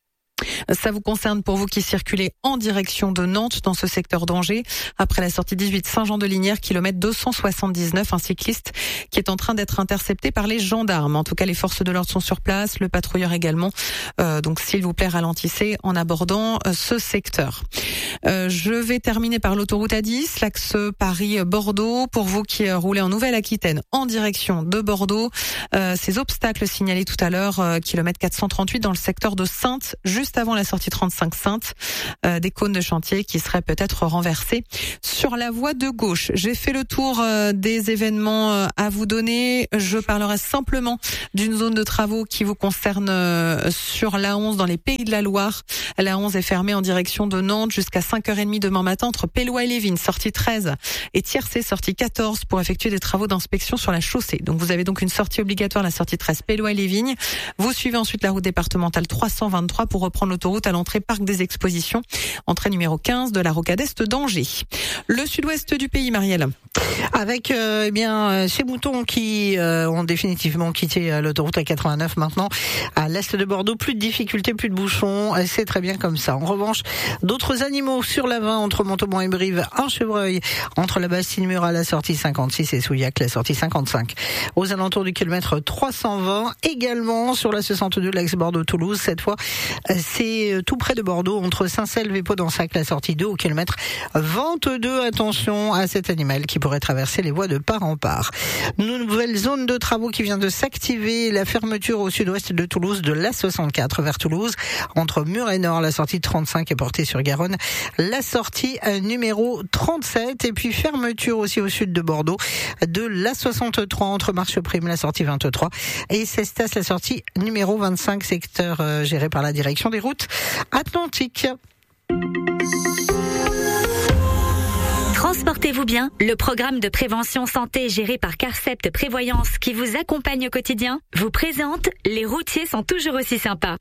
Ça vous concerne pour vous qui circulez en direction de Nantes dans ce secteur d'Angers. Après la sortie 18 Saint-Jean-de-Lignières, kilomètre 279, un cycliste qui est en train d'être intercepté par les gendarmes. En tout cas, les forces de l'ordre sont sur place, le patrouilleur également. Donc s'il vous plaît, ralentissez en abordant ce secteur. Je vais terminer par l'autoroute A10, l'axe Paris-Bordeaux. Pour vous qui roulez en Nouvelle-Aquitaine en direction de Bordeaux, ces obstacles signalés tout à l'heure, kilomètre 438 dans le secteur de Saintes, juste avant la sortie 35 Saintes, des cônes de chantier qui seraient peut-être renversés sur la voie de gauche. J'ai fait le tour des événements à vous donner. Je parlerai simplement d'une zone de travaux qui vous concerne sur l'A11 dans les Pays de la Loire. L'A11 est fermée en direction de Nantes jusqu'à 5h30 demain matin entre Pélois et Lévin, sortie 13, et Tiercé, sortie 14, pour effectuer des travaux d'inspection sur la chaussée. Donc vous avez donc une sortie obligatoire, la sortie 13 Pélois et Lévin. Vous suivez ensuite la route départementale 323 pour reprendre l'autoroute à l'entrée Parc des Expositions, entrée numéro 15 de la rocade est d'Angers. Le sud-ouest du pays, Marielle. Avec ces moutons qui ont définitivement quitté l'autoroute A89 maintenant à l'est de Bordeaux, plus de difficultés, plus de bouchons, c'est très bien comme ça. En revanche, d'autres animaux sur la 20 entre Montauban et Brive, un chevreuil entre la Bastille-Murat, la sortie 56 et Souillac, la sortie 55. Aux alentours du kilomètre 320, également sur la 62 de l'axe Bordeaux-Toulouse, cette fois c'est tout près de Bordeaux entre Saint-Selve et Pau-d'Ensac, la sortie 2 au kilomètre 22. Attention à cet animal qui pourrait traverser les voies de part en part. Nouvelle zone de travaux qui vient de s'activer, la fermeture au sud-ouest de Toulouse de l'A64 vers Toulouse, entre Muret-Nord, la sortie 35 est portée sur Garonne, la sortie numéro 37, et puis fermeture aussi au sud de Bordeaux de l'A63 entre Marcheprime, la sortie 23, et Cestas, la sortie numéro 25, secteur géré par la direction des routes atlantiques. Transportez-vous bien, le programme de prévention santé géré par Carcept Prévoyance qui vous accompagne au quotidien vous présente Les routiers sont toujours aussi sympas.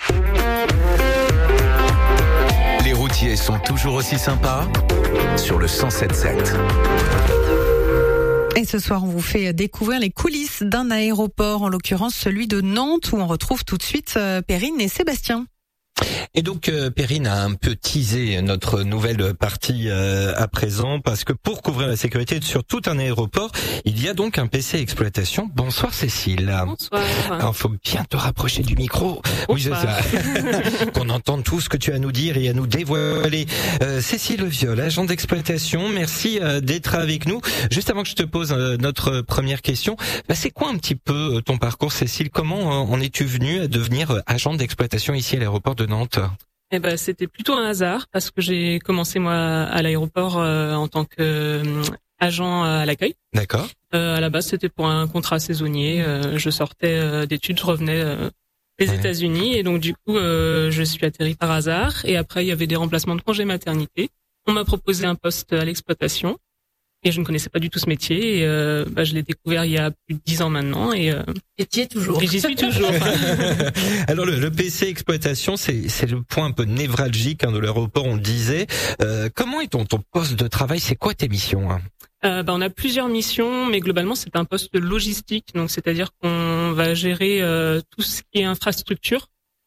Les routiers sont toujours aussi sympas sur le 107.7. Et ce soir, on vous fait découvrir les coulisses d'un aéroport, en l'occurrence celui de Nantes, où on retrouve tout de suite Perrine et Sébastien. Et donc Perrine a un peu teasé notre nouvelle partie à présent, parce que pour couvrir la sécurité sur tout un aéroport, il y a donc un PC exploitation. Bonsoir Cécile. Bonsoir. Alors faut bien te rapprocher du micro. Oui, c'est ça. Qu'on entende tout ce que tu as à nous dire et à nous dévoiler. Cécile Viol, agent d'exploitation, merci d'être avec nous. Juste avant que je te pose notre première question, c'est quoi un petit peu ton parcours, Cécile? Comment en es-tu venue à devenir agent d'exploitation ici à l'aéroport de Nantes? C'était plutôt un hasard, parce que j'ai commencé moi à l'aéroport en tant que agent à l'accueil. D'accord. À la base, c'était pour un contrat saisonnier. Je sortais d'études, je revenais des États-Unis, et donc du coup, je suis atterri par hasard. Et après, il y avait des remplacements de congé maternité. On m'a proposé un poste à l'exploitation, et je ne connaissais pas du tout ce métier. Et je l'ai découvert il y a plus de 10 ans maintenant, et tu y es toujours. Et j'y suis toujours. Alors le PC exploitation, c'est le point un peu névralgique de l'aéroport, on le disait. Comment est ton poste de travail? C'est quoi tes missions? On a plusieurs missions, mais globalement c'est un poste logistique, donc c'est-à-dire qu'on va gérer tout ce qui est infrastructure.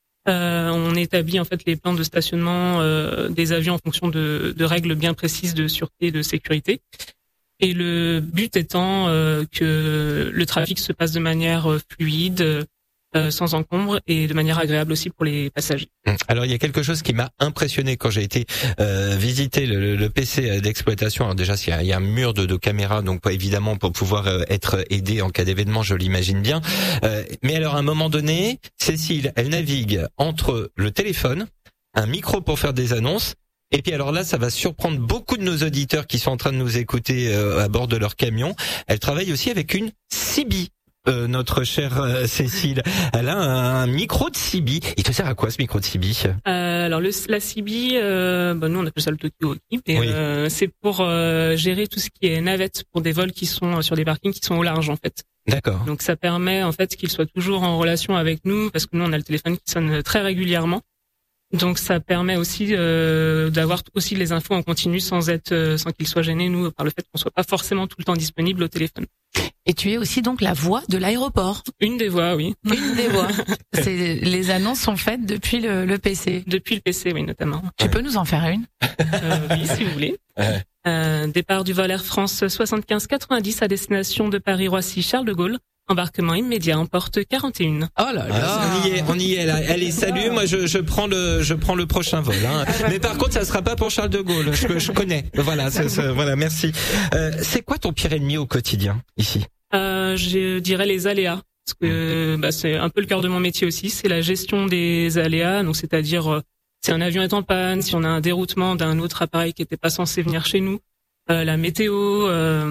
On établit en fait les plans de stationnement des avions en fonction de règles bien précises de sûreté et de sécurité. Et le but étant que le trafic se passe de manière fluide, sans encombre, et de manière agréable aussi pour les passagers. Alors il y a quelque chose qui m'a impressionné quand j'ai été visiter le PC d'exploitation. Alors déjà il y a un mur de caméras, donc évidemment pour pouvoir être aidé en cas d'événement, je l'imagine bien. Mais alors à un moment donné, Cécile, elle navigue entre le téléphone, un micro pour faire des annonces, et puis alors là, ça va surprendre beaucoup de nos auditeurs qui sont en train de nous écouter à bord de leur camion. Elle travaille aussi avec une CB. Notre chère Cécile, elle a un micro de CB. Il te sert à quoi ce micro de CB? Alors la CB, nous on appelle ça le talkie-walkie, et oui. C'est pour gérer tout ce qui est navette pour des vols qui sont sur des parkings qui sont au large en fait. D'accord. Donc ça permet en fait qu'ils soient toujours en relation avec nous, parce que nous on a le téléphone qui sonne très régulièrement. Donc ça permet aussi d'avoir aussi les infos en continu sans qu'ils soient gênés, nous, par le fait qu'on soit pas forcément tout le temps disponible au téléphone. Et tu es aussi donc la voix de l'aéroport. Une des voix, oui. Une des voix. Les annonces sont faites depuis le PC. Depuis le PC, oui, notamment. Tu peux nous en faire une? Oui, si vous voulez. Départ du vol Air France 75-90 à destination de Paris-Roissy-Charles de Gaulle. Embarquement immédiat en porte 41. Oh là là. On y est là. Allez, salut. Moi, je prends le prochain vol. Mais par contre, ça sera pas pour Charles de Gaulle. Je connais. Voilà, voilà. Merci. C'est quoi ton pire ennemi au quotidien ici? Je dirais les aléas, parce que c'est un peu le cœur de mon métier aussi. C'est la gestion des aléas. Donc, c'est-à-dire si un avion est en panne, si on a un déroutement d'un autre appareil qui n'était pas censé venir chez nous, la météo.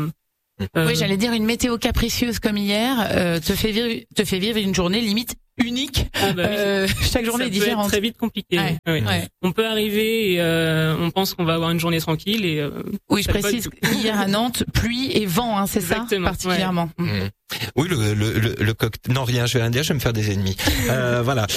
Oui, j'allais dire une météo capricieuse comme hier te fait vivre une journée limite unique. Chaque journée est différente. Ça peut être très vite compliqué. Ouais, oui. Ouais. On peut arriver et on pense qu'on va avoir une journée tranquille et oui, je précise hier à Nantes, pluie et vent, c'est ça particulièrement. Ouais. Oui, le cocktail. Non, rien, je vais rien dire, je vais me faire des ennemis. Voilà.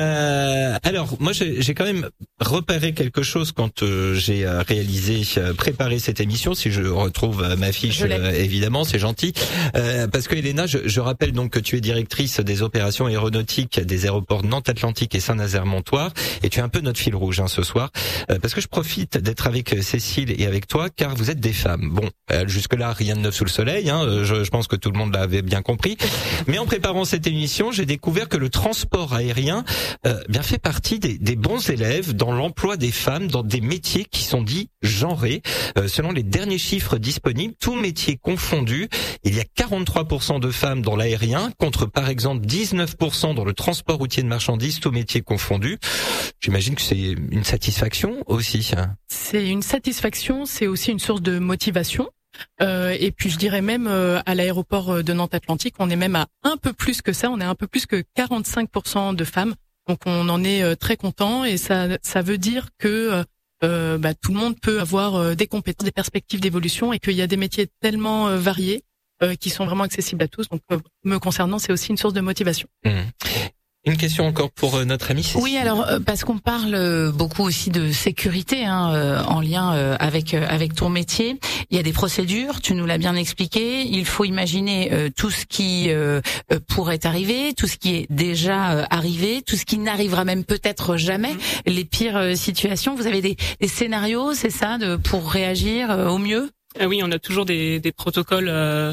Alors, moi, j'ai quand même repéré quelque chose quand j'ai préparé cette émission. Si je retrouve ma fiche, évidemment, c'est gentil. Parce que Elena, je rappelle donc que tu es directrice des opérations aéronautiques des aéroports Nantes Atlantique et Saint-Nazaire-Montoire, et tu es un peu notre fil rouge ce soir, parce que je profite d'être avec Cécile et avec toi, car vous êtes des femmes. Bon, jusque-là, rien de neuf sous le soleil. Je pense que tout le monde l'avait bien compris. Mais en préparant cette émission, j'ai découvert que le transport aérien fait partie des bons élèves dans l'emploi des femmes dans des métiers qui sont dits genrés. Selon les derniers chiffres disponibles, tous métiers confondus, il y a 43% de femmes dans l'aérien, contre par exemple 19% dans le transport routier de marchandises, tous métiers confondus. J'imagine que c'est une satisfaction aussi. C'est une satisfaction, c'est aussi une source de motivation. Et puis je dirais même à l'aéroport de Nantes Atlantique, on est même à un peu plus que ça, on est un peu plus que 45% de femmes. Donc on en est très content, et ça veut dire que tout le monde peut avoir des compétences, des perspectives d'évolution, et qu'il y a des métiers tellement variés qui sont vraiment accessibles à tous. Donc me concernant, c'est aussi une source de motivation. Une question encore pour notre ami Cécile. Oui, alors parce qu'on parle beaucoup aussi de sécurité en lien avec ton métier. Il y a des procédures, tu nous l'as bien expliqué. Il faut imaginer tout ce qui pourrait arriver, tout ce qui est déjà arrivé, tout ce qui n'arrivera même peut-être jamais, les pires situations. Vous avez des scénarios, c'est ça, pour réagir au mieux? Oui, on a toujours des protocoles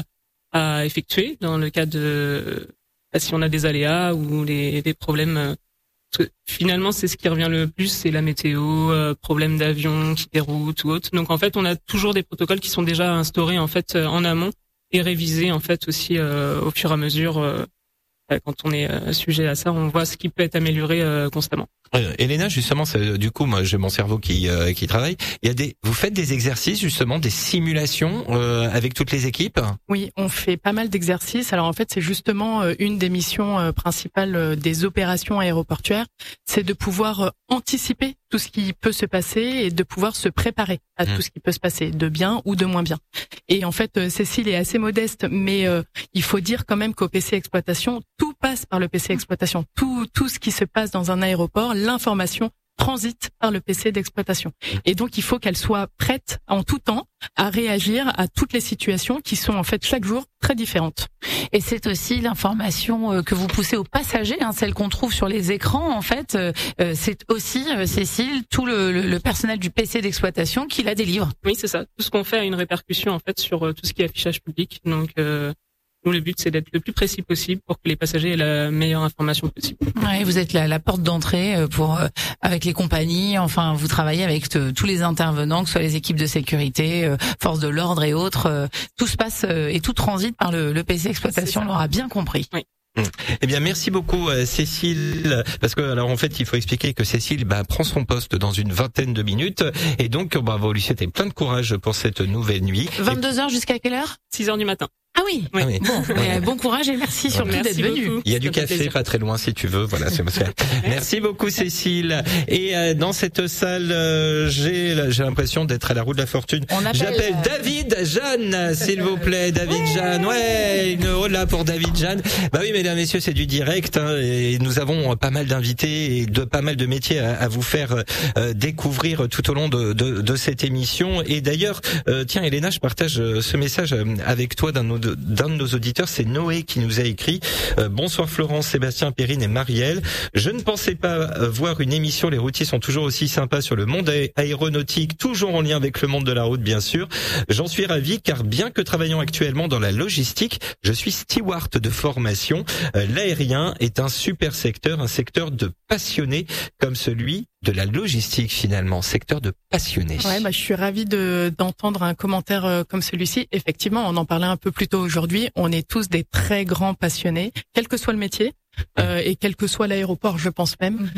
à effectuer dans le cas de si on a des aléas ou des problèmes. Parce que finalement, c'est ce qui revient le plus, c'est la météo, problème d'avion qui déroute ou autre. Donc en fait, on a toujours des protocoles qui sont déjà instaurés en fait en amont et révisés en fait aussi au fur et à mesure. Quand on est sujet à ça, on voit ce qui peut être amélioré constamment. Elena, justement, du coup, moi, j'ai mon cerveau qui travaille. Vous faites des exercices, justement, des simulations avec toutes les équipes? Oui, on fait pas mal d'exercices. Alors en fait, c'est justement une des missions principales des opérations aéroportuaires, c'est de pouvoir anticiper tout ce qui peut se passer et de pouvoir se préparer à tout ce qui peut se passer, de bien ou de moins bien. Et en fait, Cécile est assez modeste, mais il faut dire quand même qu'au PC Exploitation, tout passe par le PC Exploitation. Tout ce qui se passe dans un aéroport, l'information transite par le PC d'exploitation. Et donc, il faut qu'elle soit prête en tout temps à réagir à toutes les situations qui sont en fait chaque jour très différentes. Et c'est aussi l'information que vous poussez aux passagers, celle qu'on trouve sur les écrans en fait. C'est aussi, Cécile, tout le personnel du PC d'exploitation qui la délivre. Oui, c'est ça. Tout ce qu'on fait a une répercussion en fait sur tout ce qui est affichage public. Donc nous, le but, c'est d'être le plus précis possible pour que les passagers aient la meilleure information possible. Ouais, vous êtes la porte d'entrée avec les compagnies. Enfin, vous travaillez avec tous les intervenants, que ce soit les équipes de sécurité, forces de l'ordre et autres. Tout se passe et tout transite par le PC Exploitation. On l'aura bien compris. Oui. Eh bien, merci beaucoup Cécile, parce que alors en fait il faut expliquer que Cécile prend son poste dans une vingtaine de minutes et donc on va lui souhaiter plein de courage pour cette nouvelle nuit. 22h jusqu'à quelle heure? 6h du matin. Ah oui. Ah oui. Bon courage et merci surtout d'être venu. Il y a du café pas très loin si tu veux. Voilà, c'est Merci beaucoup Cécile. Et dans cette salle, j'ai l'impression d'être à la roue de la fortune. J'appelle David Jeanne, s'il vous plaît. David Jeanne. Ouais, une hola pour David Jeanne. Bah oui, mesdames, messieurs, c'est du direct et nous avons pas mal d'invités et pas mal de métiers à vous faire découvrir tout au long de cette émission. Et d'ailleurs, tiens, Elena, je partage ce message avec toi d'un de nos auditeurs, c'est Noé qui nous a écrit bonsoir Florence, Sébastien, Perrine et Marielle. Je ne pensais pas voir une émission Les routiers sont toujours aussi sympas sur le monde aéronautique, toujours en lien avec le monde de la route bien sûr. J'en suis ravi car bien que travaillant actuellement dans la logistique, je suis steward de formation. L'aérien est un super secteur, un secteur de passionnés comme celui de la logistique finalement, secteur de passionnés. Ouais, je suis ravie d'entendre un commentaire comme celui-ci. Effectivement, on en parlait un peu plus tôt aujourd'hui. On est tous des très grands passionnés, quel que soit le métier. Et quel que soit l'aéroport, je pense même.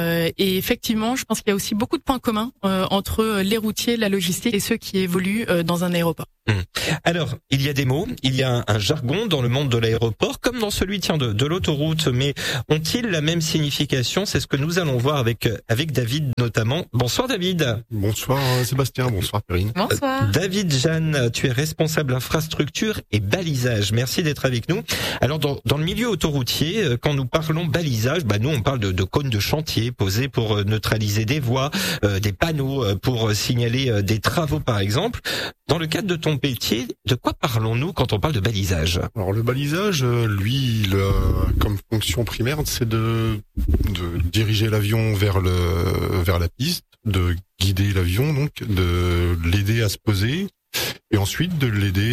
Et effectivement, je pense qu'il y a aussi beaucoup de points communs entre les routiers, la logistique et ceux qui évoluent dans un aéroport. Alors, il y a des mots, il y a un jargon dans le monde de l'aéroport, comme dans celui de l'autoroute, mais ont-ils la même signification? C'est ce que nous allons voir avec David notamment. Bonsoir David. Bonsoir Sébastien, bonsoir Perrine. Bonsoir. David Jeanne, tu es responsable infrastructure et balisage. Merci d'être avec nous. Alors, dans le milieu autoroutier, quand nous parlons balisage, nous on parle de cônes de chantier posés pour neutraliser des voies, des panneaux pour signaler des travaux par exemple. Dans le cadre de ton métier, de quoi parlons-nous quand on parle de balisage? Alors le balisage, lui, comme fonction primaire, c'est de diriger l'avion vers la piste, de guider l'avion, donc de l'aider à se poser, et ensuite de l'aider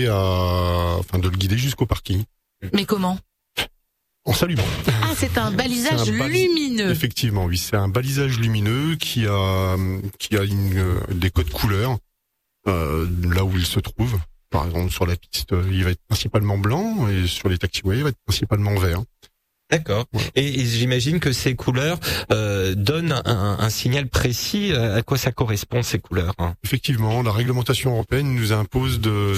de le guider jusqu'au parking. Mais comment? En s'allumant. Ah, c'est un balisage lumineux. Effectivement, oui, c'est un balisage lumineux qui a des codes couleurs là où il se trouve. Par exemple, sur la piste, il va être principalement blanc et sur les taxiways, il va être principalement vert. D'accord. Ouais. Et j'imagine que ces couleurs donnent un signal précis. À quoi ça correspond ces couleurs? Effectivement, la réglementation européenne nous impose de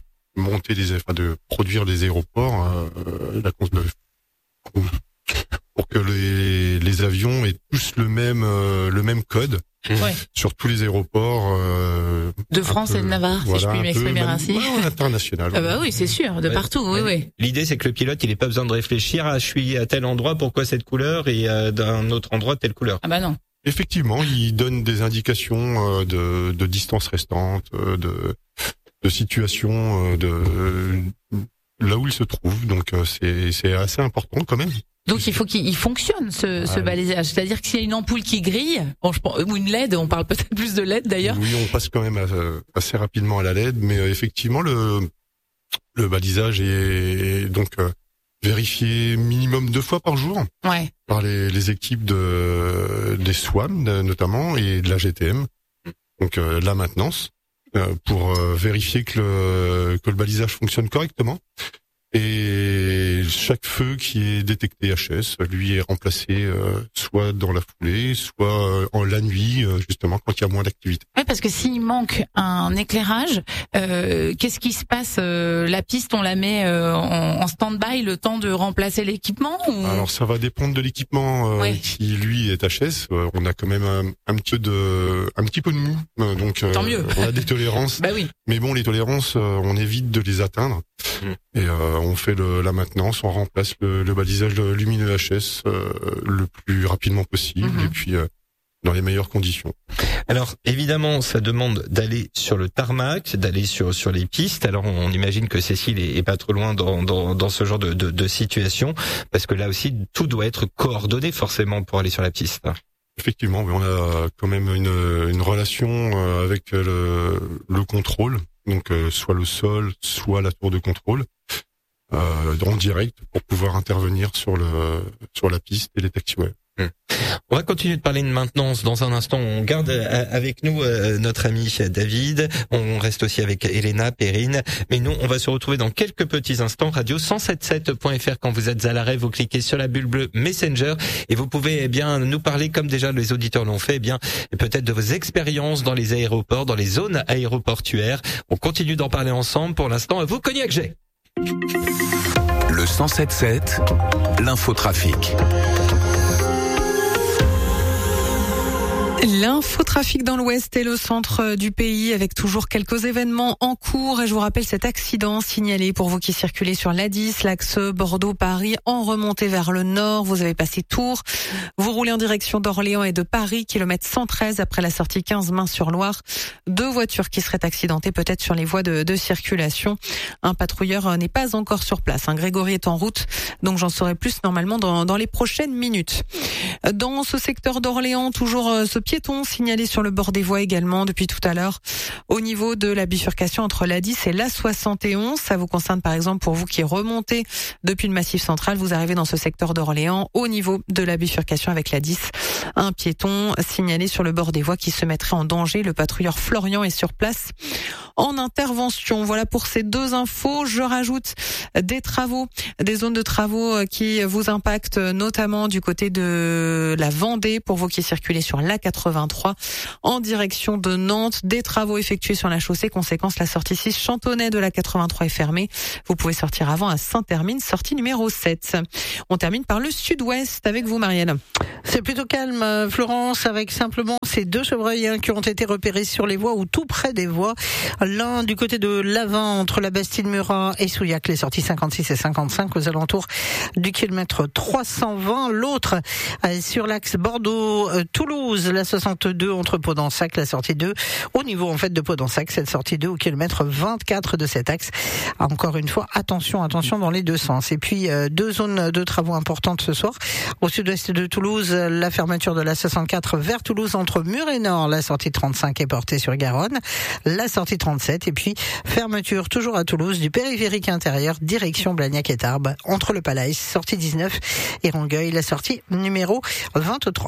monter de produire des aéroports pour que les avions aient tous le même code. Ouais. Sur tous les aéroports de France et de Navarre, voilà, si je puis m'exprimer ainsi. International. Ah bah oui, c'est sûr, de partout, oui. L'idée, c'est que le pilote, il n'ait pas besoin de réfléchir à je suis à tel endroit, pourquoi cette couleur, et d'un autre endroit, telle couleur. Ah bah non. Effectivement, il donne des indications de distance restante, de situation, de là où il se trouve. Donc c'est assez important quand même. Donc il faut qu'il fonctionne ce balisage, c'est-à-dire que s'il y a une ampoule qui grille, ou une LED, on parle peut-être plus de LED d'ailleurs. Oui, on passe quand même assez rapidement à la LED, mais effectivement le balisage est donc vérifié minimum 2 fois par jour par les équipes des SWAM notamment et de la GTM, donc la maintenance, pour vérifier que le balisage fonctionne correctement. Et chaque feu qui est détecté HS, lui, est remplacé soit dans la foulée, soit en la nuit, justement quand il y a moins d'activité. Oui, parce que s'il manque un éclairage, qu'est-ce qui se passe? La piste, on la met en stand-by le temps de remplacer l'équipement ou... Alors ça va dépendre de l'équipement qui lui est HS. On a quand même un petit peu de mou, donc tant mieux. On a des tolérances. Bah oui. Mais bon, les tolérances, on évite de les atteindre. Et on fait la maintenance, on remplace le balisage lumineux HS le plus rapidement possible et puis dans les meilleures conditions. Alors évidemment, ça demande d'aller sur le tarmac, d'aller sur les pistes. Alors on imagine que Cécile est pas trop loin dans ce genre de situation, parce que là aussi tout doit être coordonné forcément pour aller sur la piste. Effectivement, on a quand même une relation avec le contrôle, donc soit le sol, soit la tour de contrôle, en direct pour pouvoir intervenir sur la piste et les taxiways. On va continuer de parler de maintenance dans un instant. On garde avec nous notre ami David. On reste aussi avec Elena, Perrine. Mais nous, on va se retrouver dans quelques petits instants. Radio177.fr. Quand vous êtes à l'arrêt, vous cliquez sur la bulle bleue Messenger et vous pouvez nous parler comme déjà les auditeurs l'ont fait, peut-être de vos expériences dans les aéroports, dans les zones aéroportuaires. On continue d'en parler ensemble. Pour l'instant, vous Cognac G. Le 177, l'infotrafic. L'infotrafic dans l'ouest et le centre du pays avec toujours quelques événements en cours. Et je vous rappelle cet accident signalé pour vous qui circulez sur l'A10, l'axe Bordeaux-Paris en remontée vers le nord. Vous avez passé Tours. Vous roulez en direction d'Orléans et de Paris, kilomètre 113 après la sortie 15 Main-sur-Loire. 2 voitures qui seraient accidentées peut-être sur les voies de circulation. Un patrouilleur n'est pas encore sur place. Grégory est en route, donc j'en saurai plus normalement dans les prochaines minutes. Dans ce secteur d'Orléans, toujours ce piéton signalé sur le bord des voies également depuis tout à l'heure au niveau de la bifurcation entre l'A10 et l'A71. Ça vous concerne par exemple pour vous qui remontez depuis le Massif central, vous arrivez dans ce secteur d'Orléans au niveau de la bifurcation avec l'A10. Un piéton signalé sur le bord des voies qui se mettrait en danger. Le patrouilleur Florian est sur place en intervention. Voilà pour ces 2 infos. Je rajoute des travaux, des zones de travaux qui vous impactent notamment du côté de la Vendée pour vous qui circulez sur l'A83 en direction de Nantes. Des travaux effectués sur la chaussée. Conséquence, la sortie 6 Chantonnay de l'A83 est fermée. Vous pouvez sortir avant à Saint-Hermine, sortie numéro 7. On termine par le sud-ouest avec vous, Marielle. C'est plutôt calme, Florence, avec simplement ces 2 chevreuils qui ont été repérés sur les voies ou tout près des voies. L'un du côté de Lavin entre la Bastide-Murat et Souillac, les sorties 56 et 55 aux alentours du kilomètre 320. L'autre sur l'axe Bordeaux-Toulouse, la 62 entre Pau-d'Ensac, la sortie 2 au niveau en fait de Pau-d'Ensac, cette sortie 2 au kilomètre 24 de cet axe. Encore une fois, attention dans les 2 sens. Et puis 2 zones de travaux importantes ce soir. Au sud-ouest de Toulouse, la fermeture de la 64 vers Toulouse entre Mur et Nord, la sortie 35 est portée sur Garonne, la sortie 37 et puis fermeture toujours à Toulouse du périphérique intérieur direction Blagnac et Tarbes entre le Palais, sortie 19 et Rangueil, la sortie numéro 23.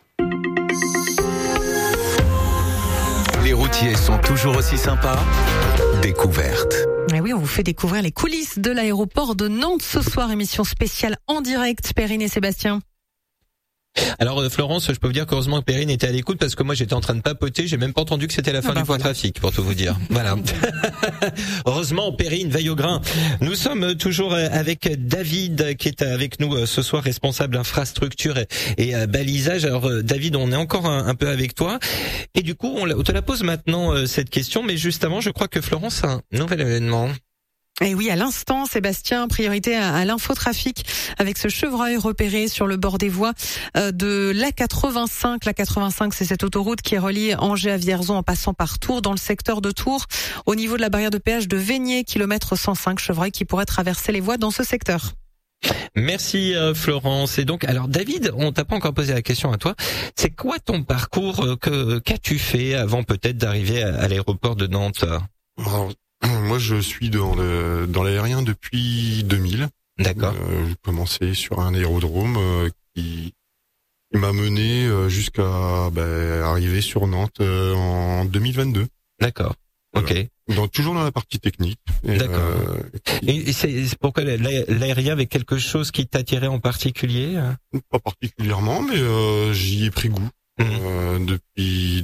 Les routiers sont toujours aussi sympas. Découverte. Et oui, on vous fait découvrir les coulisses de l'aéroport de Nantes ce soir, émission spéciale en direct. Perrine et Sébastien. Alors Florence, je peux vous dire qu'heureusement que Perrine était à l'écoute parce que moi j'étais en train de papoter, j'ai même pas entendu que c'était la fin du point trafic pour tout vous dire. Voilà. Heureusement Perrine veille au grain. Nous sommes toujours avec David qui est avec nous ce soir, responsable infrastructure et balisage. Alors David, on est encore un peu avec toi et du coup on te la pose maintenant cette question, mais juste avant je crois que Florence a un nouvel événement. Et oui, à l'instant, Sébastien, priorité à l'infotrafic avec ce chevreuil repéré sur le bord des voies de l'A85. L'A85, c'est cette autoroute qui relie Angers à Vierzon en passant par Tours, dans le secteur de Tours, au niveau de la barrière de péage de Vénier, kilomètre 105, chevreuil qui pourrait traverser les voies dans ce secteur. Merci Florence. Et donc, alors David, on t'a pas encore posé la question à toi. C'est quoi ton parcours, qu'as-tu fait avant peut-être d'arriver à l'aéroport de Nantes? Alors, moi, je suis dans l'aérien depuis 2000. D'accord. J'ai commencé sur un aérodrome qui m'a mené jusqu'à arriver sur Nantes en 2022. D'accord. Voilà. Ok. Donc toujours dans la partie technique. D'accord. Et c'est pourquoi l'aérien avait quelque chose qui t'attirait en particulier? Pas particulièrement, mais j'y ai pris goût. Depuis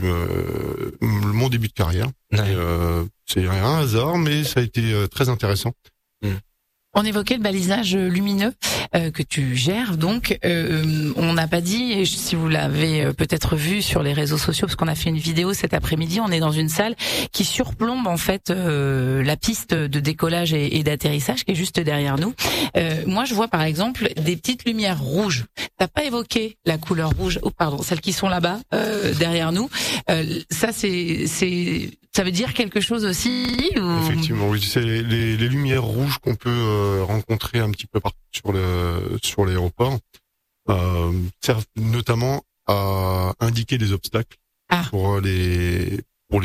mon début de carrière. Ouais. C'est un hasard, mais ça a été très intéressant. On évoquait le balisage lumineux que tu gères, donc on n'a pas dit, et si vous l'avez peut-être vu sur les réseaux sociaux, parce qu'on a fait une vidéo cet après-midi, on est dans une salle qui surplombe en fait la piste de décollage et d'atterrissage qui est juste derrière nous. Moi je vois par exemple des petites lumières rouges. T'as pas évoqué la couleur rouge, celles qui sont là-bas derrière nous. Ça ça veut dire quelque chose aussi ou... Effectivement, oui, c'est les lumières rouges qu'on peut rencontrer un petit peu partout sur l'aéroport, servent notamment à indiquer des obstacles pour les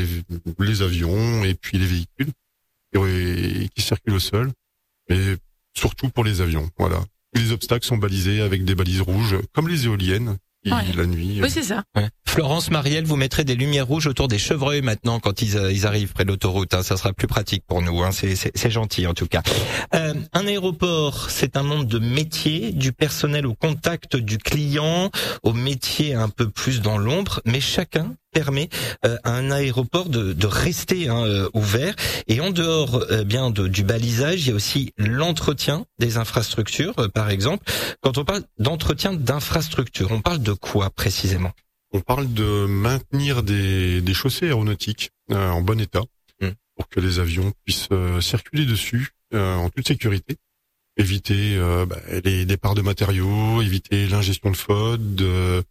avions et puis les véhicules qui circulent au sol, mais surtout pour les avions. Voilà, les obstacles sont balisés avec des balises rouges, comme les éoliennes. La nuit. Oui, c'est ça. Ouais. Florence, Marielle, vous mettrez des lumières rouges autour des chevreuils maintenant quand ils arrivent près de l'autoroute. Ça sera plus pratique pour nous. C'est gentil en tout cas. Un aéroport, c'est un monde de métiers, du personnel au contact du client, au métier un peu plus dans l'ombre, mais chacun permet à un aéroport de rester ouvert. Et en dehors du balisage, il y a aussi l'entretien des infrastructures, par exemple. Quand on parle d'entretien d'infrastructures, on parle de quoi précisément? On parle de maintenir des chaussées aéronautiques en bon état pour que les avions puissent circuler dessus en toute sécurité. Éviter les départs de matériaux, éviter l'ingestion de FOD.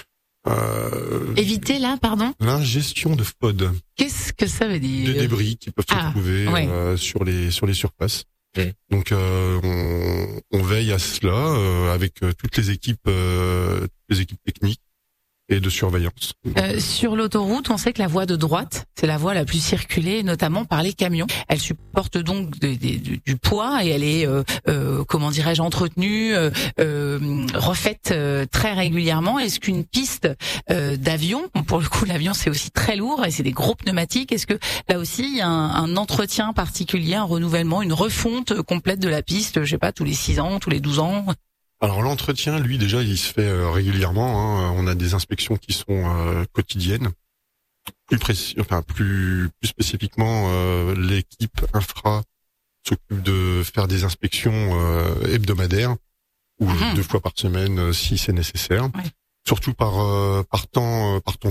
Éviter là, pardon? L'ingestion de FOD. Qu'est-ce que ça veut dire? Des débris qui peuvent se trouver sur les surfaces. Donc on veille à cela avec toutes les équipes techniques et de surveillance. Sur l'autoroute, on sait que la voie de droite, c'est la voie la plus circulée, notamment par les camions. Elle supporte donc du poids et elle est, entretenue, refaite très régulièrement. Est-ce qu'une piste d'avion, pour le coup l'avion c'est aussi très lourd et c'est des gros pneumatiques, est-ce que là aussi il y a un entretien particulier, un renouvellement, une refonte complète de la piste, je sais pas, tous les 6 ans, tous les 12 ans? Alors l'entretien, lui déjà, il se fait régulièrement. On a des inspections qui sont quotidiennes. Plus spécifiquement, l'équipe infra s'occupe de faire des inspections hebdomadaires ou 2 fois par semaine si c'est nécessaire. Ouais. Surtout par temps